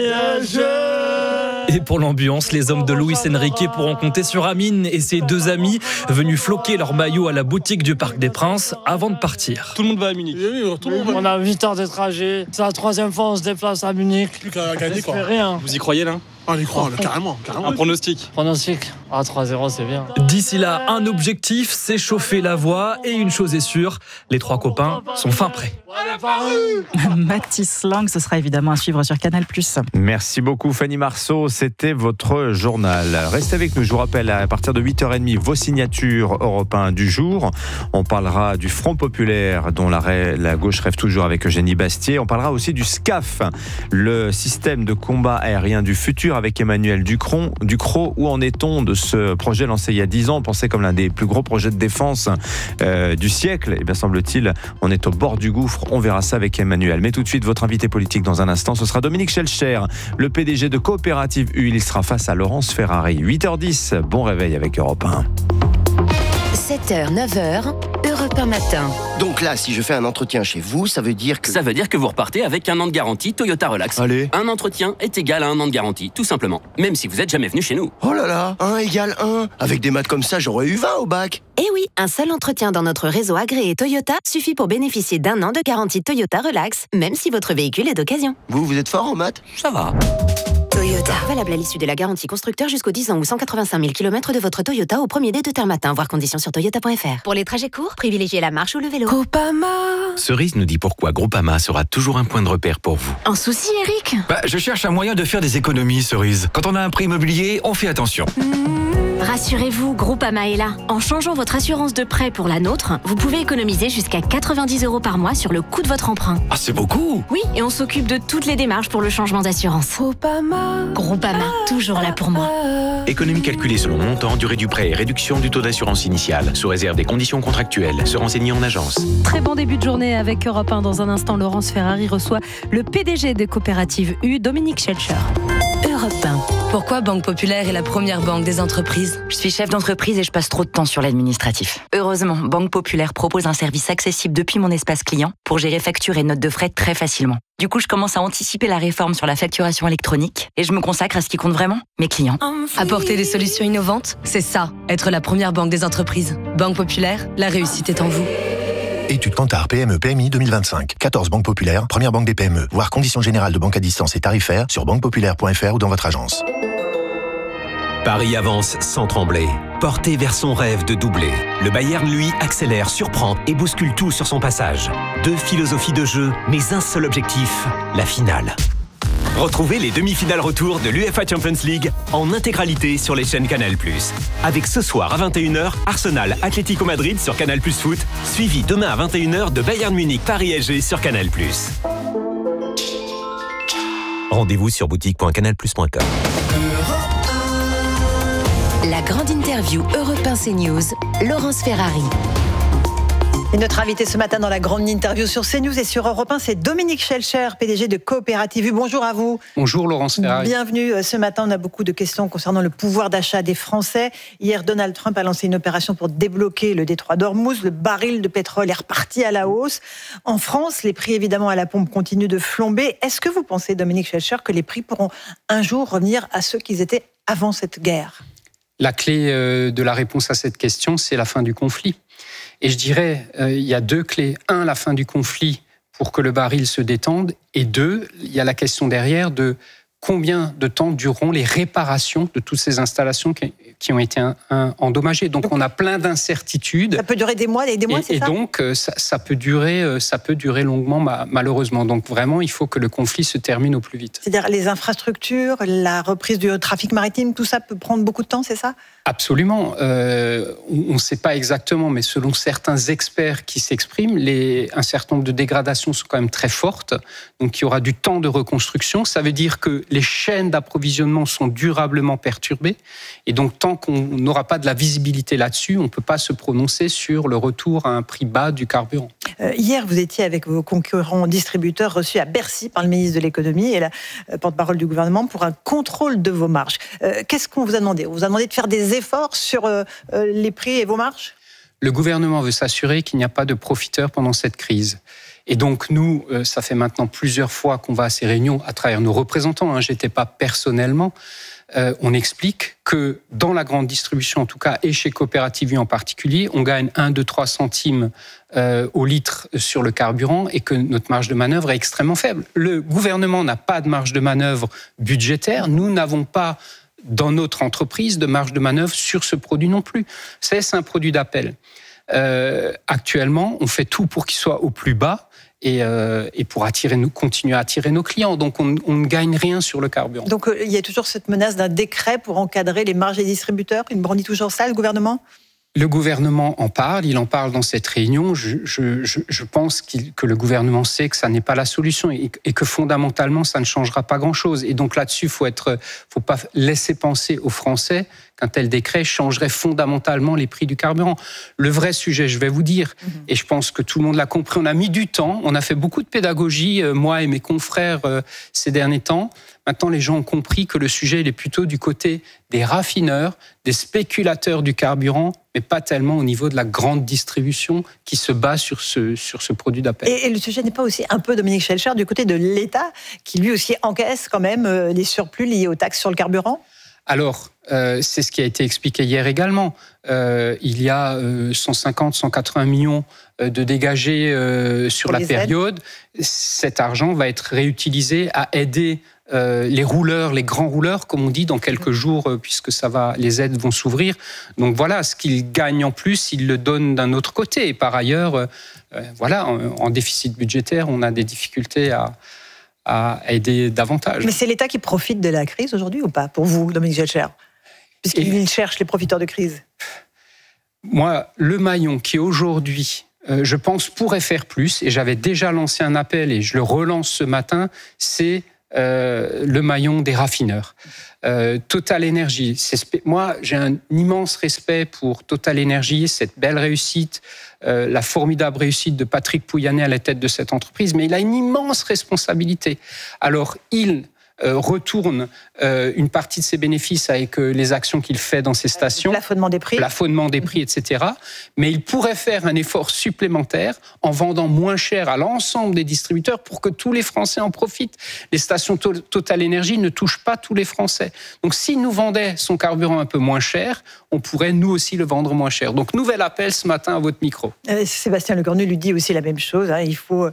Et pour l'ambiance, les hommes de Luis Enrique pourront compter sur Amine et ses 2 amis venus floquer leur maillot à la boutique du Parc des Princes avant de partir. Tout le monde va à Munich. On a 8 heures de trajet. C'est la 3e fois on se déplace à Munich. Plus qu'à gagner quoi. Rien. Vous y croyez là? On y croit, carrément. Un pronostic. Pronostic. 3-0, c'est bien. D'ici là, un objectif, s'échauffer la voix. Et une chose est sûre, les 3 copains sont fin prêts. Mathis Lang, ce sera évidemment à suivre sur Canal+. Merci beaucoup Fanny Marceau, c'était votre journal. Restez avec nous, je vous rappelle, à partir de 8h30, vos signatures Europe 1 du jour. On parlera du Front Populaire, dont la gauche rêve toujours avec Eugénie Bastier. On parlera aussi du SCAF, le système de combat aérien du futur, avec Emmanuel Ducrot. Où en est-on de ce projet lancé il y a 10 ans, pensé comme l'un des plus gros projets de défense du siècle? Eh bien, semble-t-il, on est au bord du gouffre. On verra ça avec Emmanuel. Mais tout de suite, votre invité politique dans un instant, ce sera Dominique Schelcher, le PDG de Coopérative U. Il sera face à Laurence Ferrari. 8h10, bon réveil avec Europe 1. 7h, 9h, Europe 1 matin. Donc là, si je fais un entretien chez vous, ça veut dire que... Ça veut dire que vous repartez avec 1 an de garantie Toyota Relax. Allez. Un entretien est égal à 1 an de garantie, tout simplement. Même si vous n'êtes jamais venu chez nous. Oh là là, 1 égale 1. Avec des maths comme ça, j'aurais eu 20 au bac. Eh oui, un seul entretien dans notre réseau agréé Toyota suffit pour bénéficier d'1 an de garantie Toyota Relax, même si votre véhicule est d'occasion. Vous êtes fort en maths? Ça va. Toyota. Valable à l'issue de la garantie constructeur jusqu'aux 10 ans ou 185 000 km de votre Toyota au premier dé de terme matin. Voir conditions sur toyota.fr. Pour les trajets courts, privilégiez la marche ou le vélo. Groupama. Cerise nous dit pourquoi Groupama sera toujours un point de repère pour vous. Un souci, Eric? Je cherche un moyen de faire des économies, Cerise. Quand on a un prêt immobilier, on fait attention. Rassurez-vous, Groupama est là. En changeant votre assurance de prêt pour la nôtre, vous pouvez économiser jusqu'à 90 € par mois sur le coût de votre emprunt. Ah, c'est beaucoup! Oui, et on s'occupe de toutes les démarches pour le changement d'assurance. Groupama, toujours là pour moi. Économie calculée selon montant, durée du prêt et réduction du taux d'assurance initiale, sous réserve des conditions contractuelles. Se renseigner en agence. Très bon début de journée avec Europe 1. Dans un instant, Laurence Ferrari reçoit le PDG de Coopérative U, Dominique Schelcher. Europe 1. Pourquoi Banque Populaire est la première banque des entreprises? Je suis chef d'entreprise et je passe trop de temps sur l'administratif. Heureusement, Banque Populaire propose un service accessible depuis mon espace client pour gérer factures et notes de frais très facilement. Du coup, je commence à anticiper la réforme sur la facturation électronique et je me consacre à ce qui compte vraiment, mes clients. Apporter des solutions innovantes, c'est ça, être la première banque des entreprises. Banque Populaire, la réussite est en vous. Étude Kantar PME PMI 2025. 14 banques populaires, première banque des PME. Voir conditions générales de banque à distance et tarifaires sur banquepopulaire.fr ou dans votre agence. Paris avance sans trembler. Porté vers son rêve de doubler. Le Bayern, lui, accélère, surprend et bouscule tout sur son passage. 2 philosophies de jeu, mais un seul objectif, la finale. Retrouvez les demi-finales retour de l'UEFA Champions League en intégralité sur les chaînes Canal+. Avec ce soir à 21h, Arsenal Atlético Madrid sur Canal+ Foot, suivi demain à 21h de Bayern Munich Paris SG sur Canal+. Rendez-vous sur boutique.canalplus.com. La grande interview Europe 1 CNews, Laurence Ferrari. Et notre invité ce matin dans la grande interview sur CNews et sur Europe 1, c'est Dominique Schelcher, PDG de Coopérative U. Bonjour à vous. Bonjour Laurence Ferrari. Bienvenue. Ce matin, on a beaucoup de questions concernant le pouvoir d'achat des Français. Hier, Donald Trump a lancé une opération pour débloquer le détroit d'Ormuz. Le baril de pétrole est reparti à la hausse. En France, les prix évidemment à la pompe continuent de flamber. Est-ce que vous pensez, Dominique Schelcher, que les prix pourront un jour revenir à ceux qu'ils étaient avant cette guerre? La clé de la réponse à cette question, c'est la fin du conflit. Et je dirais, il y a 2 clés. 1, la fin du conflit pour que le baril se détende. Et 2, il y a la question derrière de combien de temps dureront les réparations de toutes ces installations qui ont été endommagées. Donc on a plein d'incertitudes. Ça peut durer des mois et des mois, c'est ça? Et donc ça peut durer longuement, malheureusement. Donc vraiment, il faut que le conflit se termine au plus vite. C'est-à-dire les infrastructures, la reprise du trafic maritime, tout ça peut prendre beaucoup de temps, c'est ça? Absolument. On ne sait pas exactement, mais selon certains experts qui s'expriment, un certain nombre de dégradations sont quand même très fortes. Donc il y aura du temps de reconstruction. Ça veut dire que les chaînes d'approvisionnement sont durablement perturbées. Et donc tant qu'on n'aura pas de la visibilité là-dessus, on ne peut pas se prononcer sur le retour à un prix bas du carburant. Hier, vous étiez avec vos concurrents distributeurs reçus à Bercy par le ministre de l'économie et la porte-parole du gouvernement pour un contrôle de vos marges. Qu'est-ce qu'on vous a demandé? On vous a demandé de faire des efforts sur les prix et vos marges? Le gouvernement veut s'assurer qu'il n'y a pas de profiteurs pendant cette crise. Et donc nous, ça fait maintenant plusieurs fois qu'on va à ces réunions à travers nos représentants, je n'étais pas personnellement, on explique que dans la grande distribution en tout cas, et chez Coopérative U en particulier, on gagne 1, 2, 3 centimes au litre sur le carburant et que notre marge de manœuvre est extrêmement faible. Le gouvernement n'a pas de marge de manœuvre budgétaire, nous n'avons pas dans notre entreprise de marge de manœuvre sur ce produit non plus. C'est un produit d'appel. Actuellement, on fait tout pour qu'il soit au plus bas et pour continuer à attirer nos clients. Donc, on ne gagne rien sur le carburant. Donc, il y a toujours cette menace d'un décret pour encadrer les marges des distributeurs. Il brandit toujours ça, le gouvernement ? Le gouvernement en parle, il en parle dans cette réunion. Je pense que le gouvernement sait que ça n'est pas la solution et que fondamentalement, ça ne changera pas grand-chose. Et donc là-dessus, faut pas laisser penser aux Français qu'un tel décret changerait fondamentalement les prix du carburant. Le vrai sujet, je vais vous dire, et je pense que tout le monde l'a compris, on a mis du temps, on a fait beaucoup de pédagogie, moi et mes confrères, ces derniers temps. Maintenant, les gens ont compris que le sujet il est plutôt du côté des raffineurs, des spéculateurs du carburant, mais pas tellement au niveau de la grande distribution qui se bat sur ce produit d'appel. Et le sujet n'est pas aussi un peu, Dominique Schelcher, du côté de l'État, qui lui aussi encaisse quand même les surplus liés aux taxes sur le carburant ? Alors, c'est ce qui a été expliqué hier également. Il y a 150-180 millions de dégagés sur la période. Cet argent va être réutilisé à aider les rouleurs, les grands rouleurs, comme on dit, dans quelques jours, puisque les aides vont s'ouvrir. Donc voilà, ce qu'ils gagnent en plus, ils le donnent d'un autre côté. Et par ailleurs, en déficit budgétaire, on a des difficultés à aider davantage. Mais c'est l'État qui profite de la crise aujourd'hui ou pas, pour vous, Dominique Schelcher ? Puisqu'il cherche les profiteurs de crise. Moi, le maillon qui aujourd'hui, je pense, pourrait faire plus, et j'avais déjà lancé un appel et je le relance ce matin, c'est le maillon des raffineurs. Total Energy, moi j'ai un immense respect pour Total Energy, cette belle réussite, la formidable réussite de Patrick Pouyanné à la tête de cette entreprise, mais il a une immense responsabilité. Alors il retourne une partie de ses bénéfices avec les actions qu'il fait dans ses stations. Plafonnement des prix, etc. Mais il pourrait faire un effort supplémentaire en vendant moins cher à l'ensemble des distributeurs pour que tous les Français en profitent. Les stations Total Energy ne touchent pas tous les Français. Donc s'il nous vendait son carburant un peu moins cher, on pourrait nous aussi le vendre moins cher. Donc nouvel appel ce matin à votre micro. Sébastien Lecornu lui dit aussi la même chose. Il faut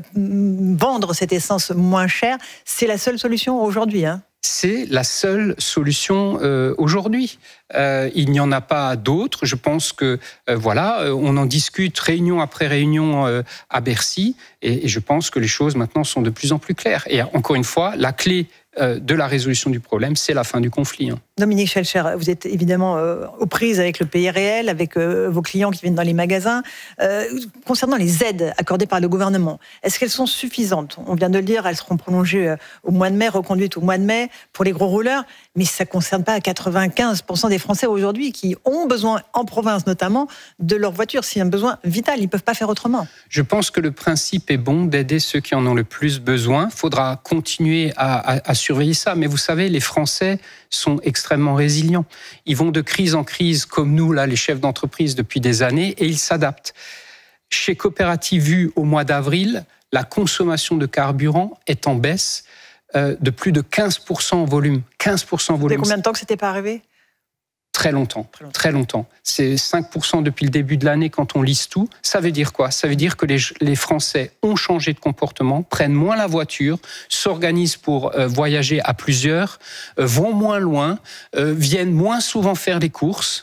vendre cette essence moins chère. C'est la seule solution aujourd'hui. C'est la seule solution aujourd'hui. Il n'y en a pas d'autres. Je pense que on en discute réunion après réunion à Bercy, et je pense que les choses maintenant sont de plus en plus claires. Et encore une fois, la clé de la résolution du problème, c'est la fin du conflit. Dominique Schelcher, vous êtes évidemment aux prises avec le pays réel, avec vos clients qui viennent dans les magasins. Concernant les aides accordées par le gouvernement, est-ce qu'elles sont suffisantes ? On vient de le dire, elles seront prolongées au mois de mai, reconduites au mois de mai pour les gros rouleurs, mais ça ne concerne pas 95% des Français aujourd'hui qui ont besoin, en province notamment, de leur voiture. C'est un besoin vital, ils ne peuvent pas faire autrement. Je pense que le principe est bon d'aider ceux qui en ont le plus besoin. Il faudra continuer à surveiller ça, mais vous savez, les Français sont extrêmement résilients. Ils vont de crise en crise, comme nous, là, les chefs d'entreprise, depuis des années, et ils s'adaptent. Chez Coopérative Vue, au mois d'avril, la consommation de carburant est en baisse de plus de 15% en volume. 15% en volume. Ça fait combien de temps que ce n'était pas arrivé ? Très longtemps. C'est 5% depuis le début de l'année quand on lise tout. Ça veut dire quoi ? Ça veut dire que les Français ont changé de comportement, prennent moins la voiture, s'organisent pour voyager à plusieurs, vont moins loin, viennent moins souvent faire les courses.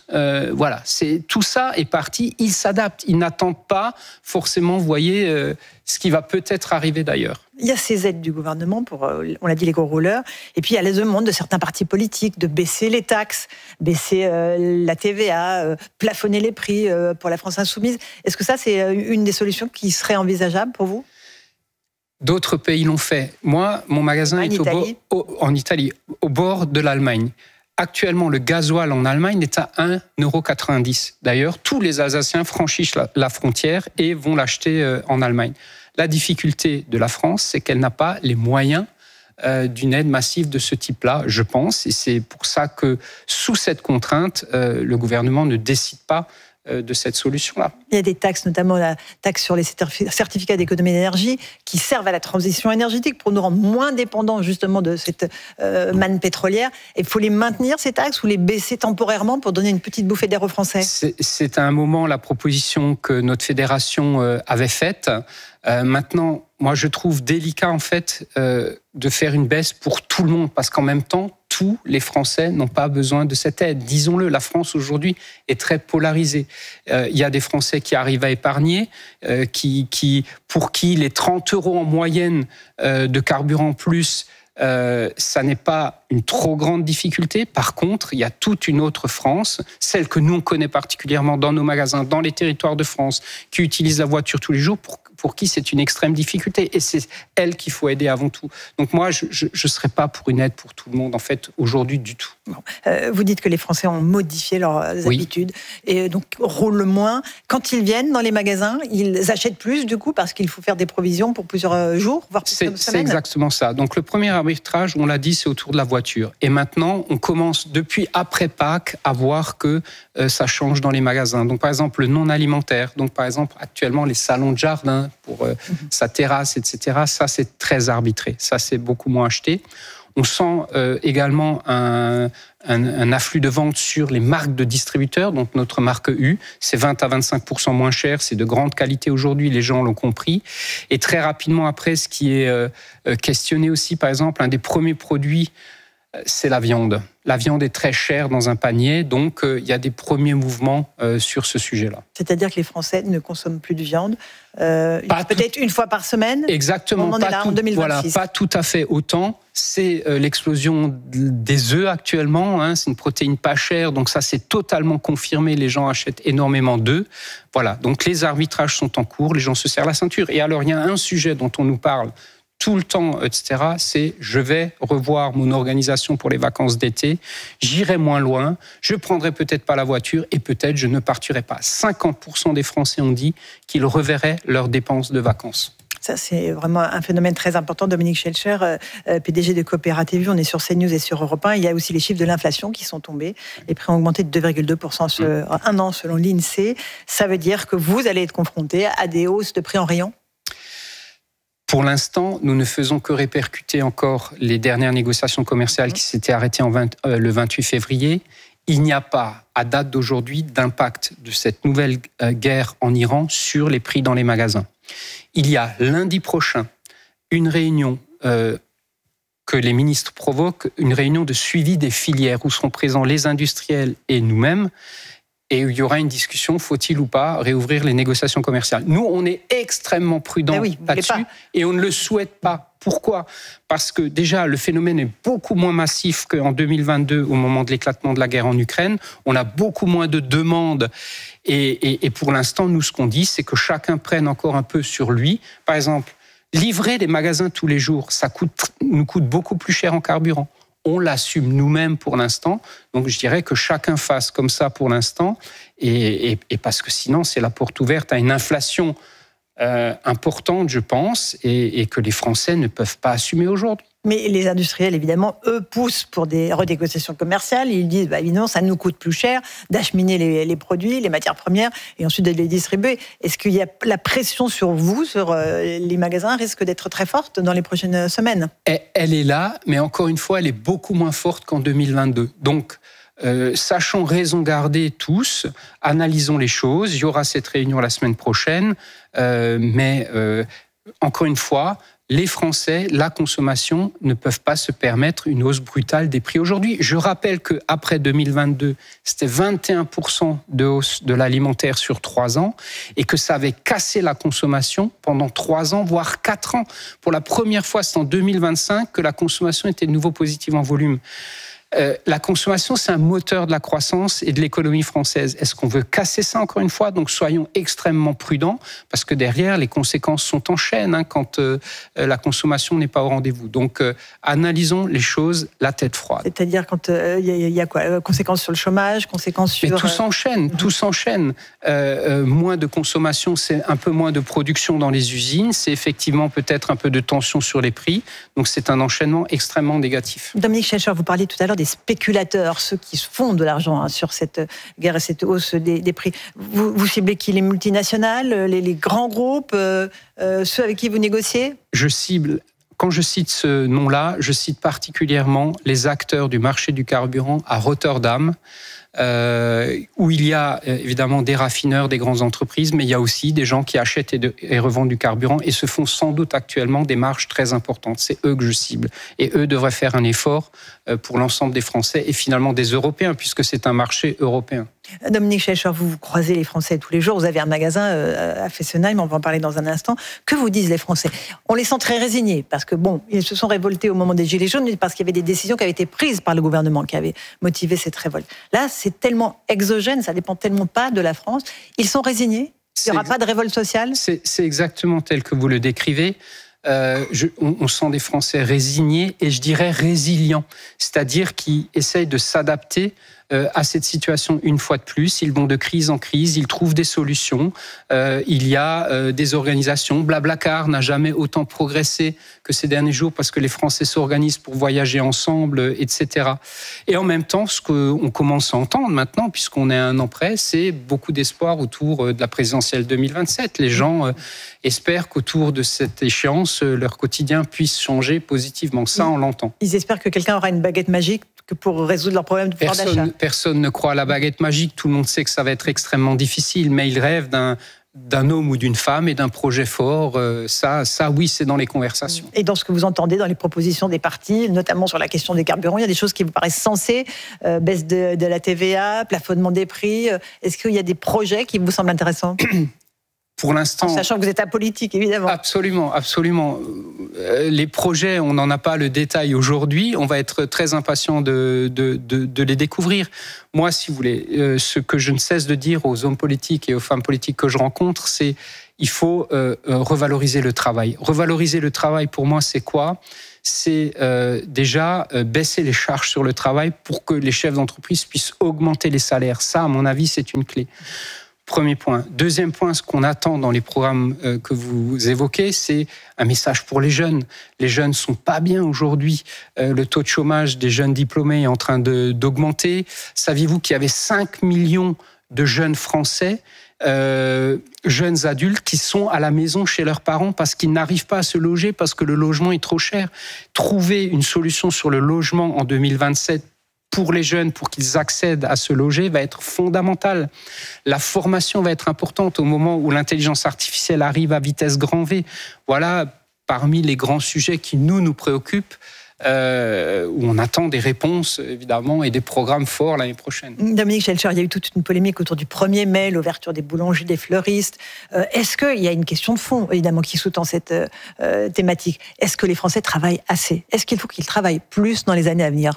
Tout ça est parti. Ils s'adaptent. Ils n'attendent pas forcément, vous voyez, ce qui va peut-être arriver d'ailleurs. Il y a ces aides du gouvernement pour, on l'a dit, les gros rouleurs. Et puis il y a les demandes de certains partis politiques de baisser les taxes, baisser la TVA, plafonner les prix pour la France insoumise. Est-ce que ça, c'est une des solutions qui serait envisageable pour vous ? D'autres pays l'ont fait. Moi, mon magasin est en Italie, au bord de l'Allemagne. Actuellement, le gasoil en Allemagne est à 1,90 €. D'ailleurs, tous les Alsaciens franchissent la frontière et vont l'acheter en Allemagne. La difficulté de la France, c'est qu'elle n'a pas les moyens d'une aide massive de ce type-là, je pense. Et c'est pour ça que, sous cette contrainte, le gouvernement ne décide pas de cette solution-là. Il y a des taxes, notamment la taxe sur les certificats d'économie d'énergie, qui servent à la transition énergétique pour nous rendre moins dépendants justement de cette manne pétrolière. Et il faut les maintenir, ces taxes, ou les baisser temporairement pour donner une petite bouffée d'air aux Français ? C'est à un moment la proposition que notre fédération avait faite. Maintenant, moi je trouve délicat en fait de faire une baisse pour tout le monde, parce qu'en même temps, tous les Français n'ont pas besoin de cette aide. Disons-le, la France aujourd'hui est très polarisée. Il y a des Français qui arrivent à épargner, pour qui les 30 € en moyenne de carburant plus ça n'est pas une trop grande difficulté. Par contre, il y a toute une autre France, celle que nous on connaît particulièrement dans nos magasins, dans les territoires de France, qui utilisent la voiture tous les jours, pour qui c'est une extrême difficulté. Et c'est elle qu'il faut aider avant tout. Donc moi, je ne serais pas pour une aide pour tout le monde, en fait, aujourd'hui du tout. Bon. Vous dites que les Français ont modifié leurs habitudes et donc roulent moins. Quand ils viennent dans les magasins, ils achètent plus du coup parce qu'il faut faire des provisions pour plusieurs jours, voire plusieurs semaines. C'est exactement ça. Donc le premier arbitrage, on l'a dit, c'est autour de la voiture. Et maintenant, on commence depuis après Pâques à voir que ça change dans les magasins. Donc par exemple, le non alimentaire. Donc par exemple, actuellement, les salons de jardin pour sa terrasse, etc. Ça, c'est très arbitré. Ça, c'est beaucoup moins acheté. On sent également un afflux de ventes sur les marques de distributeurs, donc notre marque U. C'est 20 à 25% moins cher, c'est de grande qualité aujourd'hui, les gens l'ont compris. Et très rapidement après, ce qui est questionné aussi, par exemple, un des premiers produits, c'est la viande. La viande est très chère dans un panier, donc il y a des premiers mouvements sur ce sujet-là. C'est-à-dire que les Français ne consomment plus de viande, peut-être une fois par semaine. Exactement. On en est là en 2026. Voilà, pas tout à fait autant. C'est l'explosion des œufs actuellement. Hein, c'est une protéine pas chère, donc ça c'est totalement confirmé. Les gens achètent énormément d'œufs. Voilà, donc les arbitrages sont en cours, les gens se serrent la ceinture. Et alors il y a un sujet dont on nous parle tout le temps, etc., c'est je vais revoir mon organisation pour les vacances d'été, j'irai moins loin, je prendrai peut-être pas la voiture et peut-être je ne partirai pas. 50% des Français ont dit qu'ils reverraient leurs dépenses de vacances. Ça, c'est vraiment un phénomène très important. Dominique Schelcher, PDG de Coopérative, on est sur CNews et sur Europe 1. Il y a aussi les chiffres de l'inflation qui sont tombés. Les prix ont augmenté de 2,2% sur un an selon l'INSEE. Ça veut dire que vous allez être confronté à des hausses de prix en rayon ? Pour l'instant, nous ne faisons que répercuter encore les dernières négociations commerciales qui s'étaient arrêtées le 28 février. Il n'y a pas, à date d'aujourd'hui, d'impact de cette nouvelle guerre en Iran sur les prix dans les magasins. Il y a lundi prochain une réunion que les ministres provoquent, une réunion de suivi des filières où seront présents les industriels et nous-mêmes. Et il y aura une discussion, faut-il ou pas réouvrir les négociations commerciales. Nous, on est extrêmement prudents là-dessus et on ne le souhaite pas. Pourquoi ? Parce que déjà, le phénomène est beaucoup moins massif qu'en 2022, au moment de l'éclatement de la guerre en Ukraine. On a beaucoup moins de demandes. Et pour l'instant, nous, ce qu'on dit, c'est que chacun prenne encore un peu sur lui. Par exemple, livrer des magasins tous les jours, ça nous coûte beaucoup plus cher en carburant. On l'assume nous-mêmes pour l'instant. Donc, je dirais que chacun fasse comme ça pour l'instant. Et parce que sinon, c'est la porte ouverte à une inflation importante, je pense, et que les Français ne peuvent pas assumer aujourd'hui. Mais les industriels, évidemment, eux, poussent pour des renégociations commerciales. Ils disent, évidemment, ça nous coûte plus cher d'acheminer les produits, les matières premières, et ensuite de les distribuer. Est-ce qu'il y a la pression sur vous, sur les magasins, risque d'être très forte dans les prochaines semaines ? Elle est là, mais encore une fois, elle est beaucoup moins forte qu'en 2022. Donc, sachons raison garder tous, analysons les choses. Il y aura cette réunion la semaine prochaine, mais encore une fois, les Français, la consommation, ne peuvent pas se permettre une hausse brutale des prix aujourd'hui. Je rappelle qu'après 2022, c'était 21% de hausse de l'alimentaire sur 3 ans et que ça avait cassé la consommation pendant 3 ans, voire 4 ans. Pour la première fois, c'est en 2025 que la consommation était de nouveau positive en volume. La consommation, c'est un moteur de la croissance et de l'économie française. Est-ce qu'on veut casser ça encore une fois ? Donc soyons extrêmement prudents, parce que derrière, les conséquences sont en chaîne quand la consommation n'est pas au rendez-vous. Donc analysons les choses la tête froide. C'est-à-dire quand il y a quoi ? Conséquences sur le chômage, conséquences sur... Mais tout s'enchaîne. Moins de consommation, c'est un peu moins de production dans les usines, c'est effectivement peut-être un peu de tension sur les prix. Donc c'est un enchaînement extrêmement négatif. Dominique Schelcher, vous parliez tout à l'heure des spéculateurs, ceux qui se font de l'argent sur cette guerre et cette hausse des prix. Vous ciblez qui ? Les multinationales, les grands groupes, ceux avec qui vous négociez ? Quand je cite ce nom-là, je cite particulièrement les acteurs du marché du carburant à Rotterdam, où il y a évidemment des raffineurs, des grandes entreprises, mais il y a aussi des gens qui achètent et revendent du carburant et se font sans doute actuellement des marges très importantes. C'est eux que je cible. Et eux devraient faire un effort pour l'ensemble des Français et finalement des Européens, puisque c'est un marché européen. Dominique Schelcher, vous croisez les Français tous les jours. Vous avez un magasin à Fessenheim, on va en parler dans un instant. Que vous disent les Français? On les sent très résignés parce que ils se sont révoltés au moment des Gilets jaunes, parce qu'il y avait des décisions qui avaient été prises par le gouvernement qui avaient motivé cette révolte. Là, c'est tellement exogène, ça dépend tellement pas de la France. Ils sont résignés. Il n'y aura pas de révolte sociale. C'est exactement tel que vous le décrivez. On sent des Français résignés et je dirais résilients, c'est-à-dire qui essayent de s'adapter à cette situation une fois de plus. Ils vont de crise en crise, ils trouvent des solutions. Il y a des organisations. Blablacar n'a jamais autant progressé que ces derniers jours parce que les Français s'organisent pour voyager ensemble, etc. Et en même temps, ce qu'on commence à entendre maintenant, puisqu'on est à un an près, c'est beaucoup d'espoir autour de la présidentielle 2027. Les gens espèrent qu'autour de cette échéance, leur quotidien puisse changer positivement. Ça, on l'entend. Ils espèrent que quelqu'un aura une baguette magique pour résoudre leurs problèmes de pouvoir d'achat. Personne ne croit à la baguette magique. Tout le monde sait que ça va être extrêmement difficile, mais ils rêvent d'un homme ou d'une femme et d'un projet fort. Ça, oui, c'est dans les conversations. Et dans ce que vous entendez dans les propositions des partis, notamment sur la question des carburants, il y a des choses qui vous paraissent sensées, baisse de la TVA, plafonnement des prix. Est-ce qu'il y a des projets qui vous semblent intéressants ? Pour l'instant, sachant que vous êtes apolitique, évidemment. Absolument, absolument. Les projets, on n'en a pas le détail aujourd'hui. On va être très impatient de les découvrir. Moi, si vous voulez, ce que je ne cesse de dire aux hommes politiques et aux femmes politiques que je rencontre, c'est il faut revaloriser le travail. Revaloriser le travail, pour moi, c'est quoi ? C'est déjà baisser les charges sur le travail pour que les chefs d'entreprise puissent augmenter les salaires. Ça, à mon avis, c'est une clé. Premier point. Deuxième point, ce qu'on attend dans les programmes que vous évoquez, c'est un message pour les jeunes. Les jeunes sont pas bien aujourd'hui. Le taux de chômage des jeunes diplômés est en train d'augmenter. Saviez-vous qu'il y avait 5 millions de jeunes Français, jeunes adultes, qui sont à la maison chez leurs parents parce qu'ils n'arrivent pas à se loger, parce que le logement est trop cher. Trouver une solution sur le logement en 2027 pour les jeunes, pour qu'ils accèdent à se loger, va être fondamental. La formation va être importante au moment où l'intelligence artificielle arrive à vitesse grand V. Voilà, parmi les grands sujets qui nous préoccupent, où on attend des réponses, évidemment, et des programmes forts l'année prochaine. Dominique Schelcher, il y a eu toute une polémique autour du 1er mai, l'ouverture des boulangeries, des fleuristes. Est-ce qu'il y a une question de fond, évidemment, qui sous-tend cette thématique ? Est-ce que les Français travaillent assez ? Est-ce qu'il faut qu'ils travaillent plus dans les années à venir ?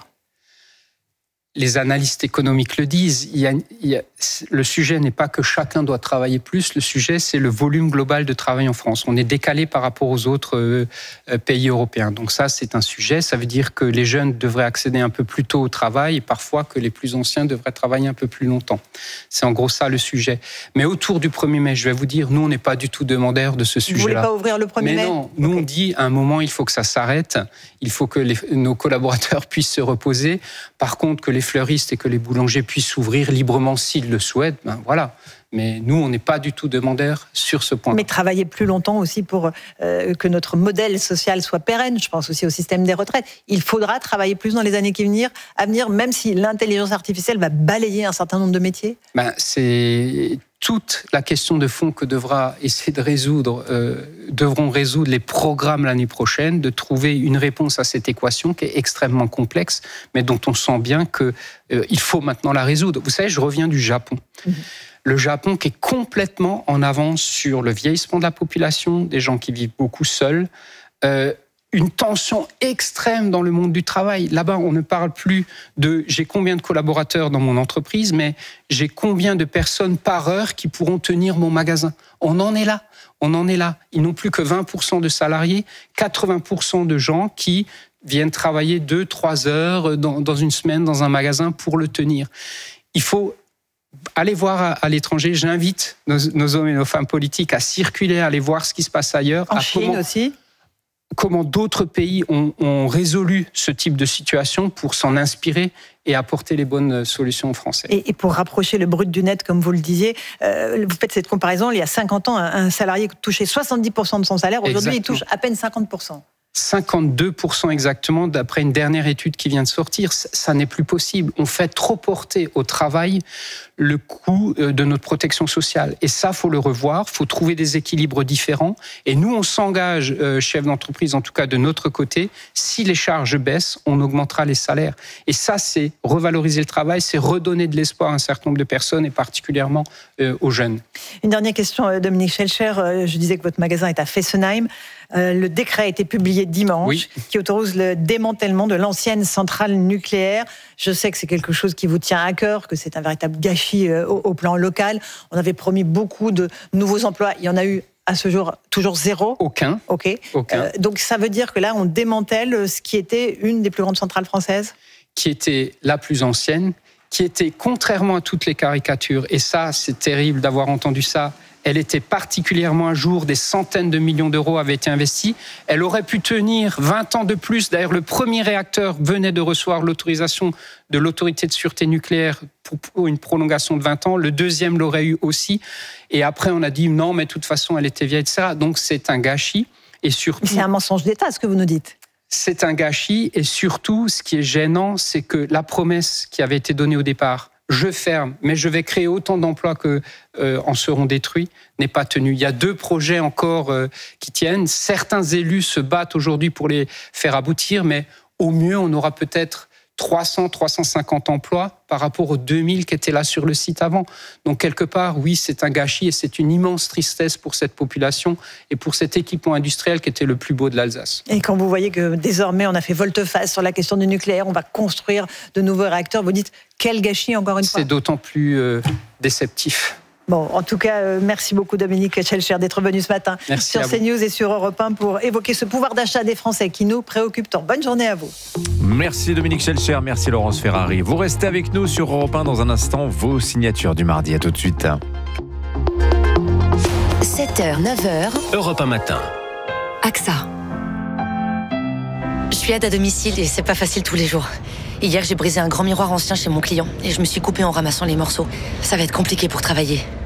Les analystes économiques le disent. Le sujet n'est pas que chacun doit travailler plus. Le sujet, c'est le volume global de travail en France. On est décalé par rapport aux autres pays européens. Donc ça, c'est un sujet. Ça veut dire que les jeunes devraient accéder un peu plus tôt au travail et parfois que les plus anciens devraient travailler un peu plus longtemps. C'est en gros ça le sujet. Mais autour du 1er mai, je vais vous dire, nous, on n'est pas du tout demandeurs de ce sujet-là. Vous voulez pas ouvrir le 1er mai ? Mais non, nous, on dit à un moment, il faut que ça s'arrête. Il faut que nos collaborateurs puissent se reposer. Par contre, que les fleuristes et que les boulangers puissent s'ouvrir librement s'ils le souhaitent, ben voilà. Mais nous, on n'est pas du tout demandeurs sur ce point. Mais travailler plus longtemps aussi pour que notre modèle social soit pérenne. Je pense aussi au système des retraites. Il faudra travailler plus dans les années à venir, même si l'intelligence artificielle va balayer un certain nombre de métiers. Ben, c'est toute la question de fond que devront résoudre les programmes l'année prochaine, de trouver une réponse à cette équation qui est extrêmement complexe, mais dont on sent bien qu'il faut maintenant la résoudre. Vous savez, je reviens du Japon. Le Japon qui est complètement en avance sur le vieillissement de la population, des gens qui vivent beaucoup seuls, une tension extrême dans le monde du travail. Là-bas, on ne parle plus de j'ai combien de collaborateurs dans mon entreprise, mais j'ai combien de personnes par heure qui pourront tenir mon magasin. On en est là. Ils n'ont plus que 20% de salariés, 80% de gens qui viennent travailler 2-3 heures dans une semaine dans un magasin pour le tenir. Il faut aller voir à l'étranger. J'invite nos hommes et nos femmes politiques à circuler, à aller voir ce qui se passe ailleurs. En Chine aussi ? Comment d'autres pays ont résolu ce type de situation pour s'en inspirer et apporter les bonnes solutions aux Français. Et pour rapprocher le brut du net, comme vous le disiez, vous faites cette comparaison, il y a 50 ans, un salarié touchait 70% de son salaire, aujourd'hui il touche à peine 50%. 52% exactement, d'après une dernière étude qui vient de sortir. Ça n'est plus possible. On fait trop porter au travail le coût de notre protection sociale. Et ça, faut le revoir. Faut trouver des équilibres différents. Et nous, on s'engage, chefs d'entreprise, en tout cas de notre côté. Si les charges baissent, on augmentera les salaires. Et ça, c'est revaloriser le travail, c'est redonner de l'espoir à un certain nombre de personnes, et particulièrement aux jeunes. Une dernière question, Dominique Schelcher. Je disais que votre magasin est à Fessenheim. Le décret a été publié dimanche, qui autorise le démantèlement de l'ancienne centrale nucléaire. Je sais que c'est quelque chose qui vous tient à cœur, que c'est un véritable gâchis au plan local. On avait promis beaucoup de nouveaux emplois. Il y en a eu à ce jour toujours zéro. Aucun. Ok. Donc ça veut dire que là, on démantèle ce qui était une des plus grandes centrales françaises ? Qui était la plus ancienne, qui était, contrairement à toutes les caricatures, et ça, c'est terrible d'avoir entendu ça, elle était particulièrement à jour, des centaines de millions d'euros avaient été investis. Elle aurait pu tenir 20 ans de plus. D'ailleurs, le premier réacteur venait de recevoir l'autorisation de l'autorité de sûreté nucléaire pour une prolongation de 20 ans. Le deuxième l'aurait eu aussi. Et après, on a dit non, mais de toute façon, elle était vieille, etc. Donc, c'est un gâchis. Et surtout, c'est un mensonge d'État, ce que vous nous dites. C'est un gâchis. Et surtout, ce qui est gênant, c'est que la promesse qui avait été donnée au départ, je ferme, mais je vais créer autant d'emplois que en seront détruits, n'est pas tenue. Il y a 2 projets encore qui tiennent. Certains élus se battent aujourd'hui pour les faire aboutir, mais au mieux, on aura peut-être 300, 350 emplois par rapport aux 2000 qui étaient là sur le site avant. Donc, quelque part, oui, c'est un gâchis et c'est une immense tristesse pour cette population et pour cet équipement industriel qui était le plus beau de l'Alsace. Et quand vous voyez que désormais, on a fait volte-face sur la question du nucléaire, on va construire de nouveaux réacteurs, vous dites, quel gâchis encore une fois ? C'est d'autant plus déceptif. Bon, en tout cas, merci beaucoup Dominique Schelcher d'être venu ce matin sur CNews et sur Europe 1 pour évoquer ce pouvoir d'achat des Français qui nous préoccupe tant. Bonne journée à vous. Merci Dominique Schelcher, merci Laurence Ferrari. Vous restez avec nous sur Europe 1 dans un instant, vos signatures du mardi. À tout de suite. 7h, 9h. Europe 1 matin. AXA. Je suis aide à domicile et c'est pas facile tous les jours. Hier, j'ai brisé un grand miroir ancien chez mon client et je me suis coupée en ramassant les morceaux. Ça va être compliqué pour travailler.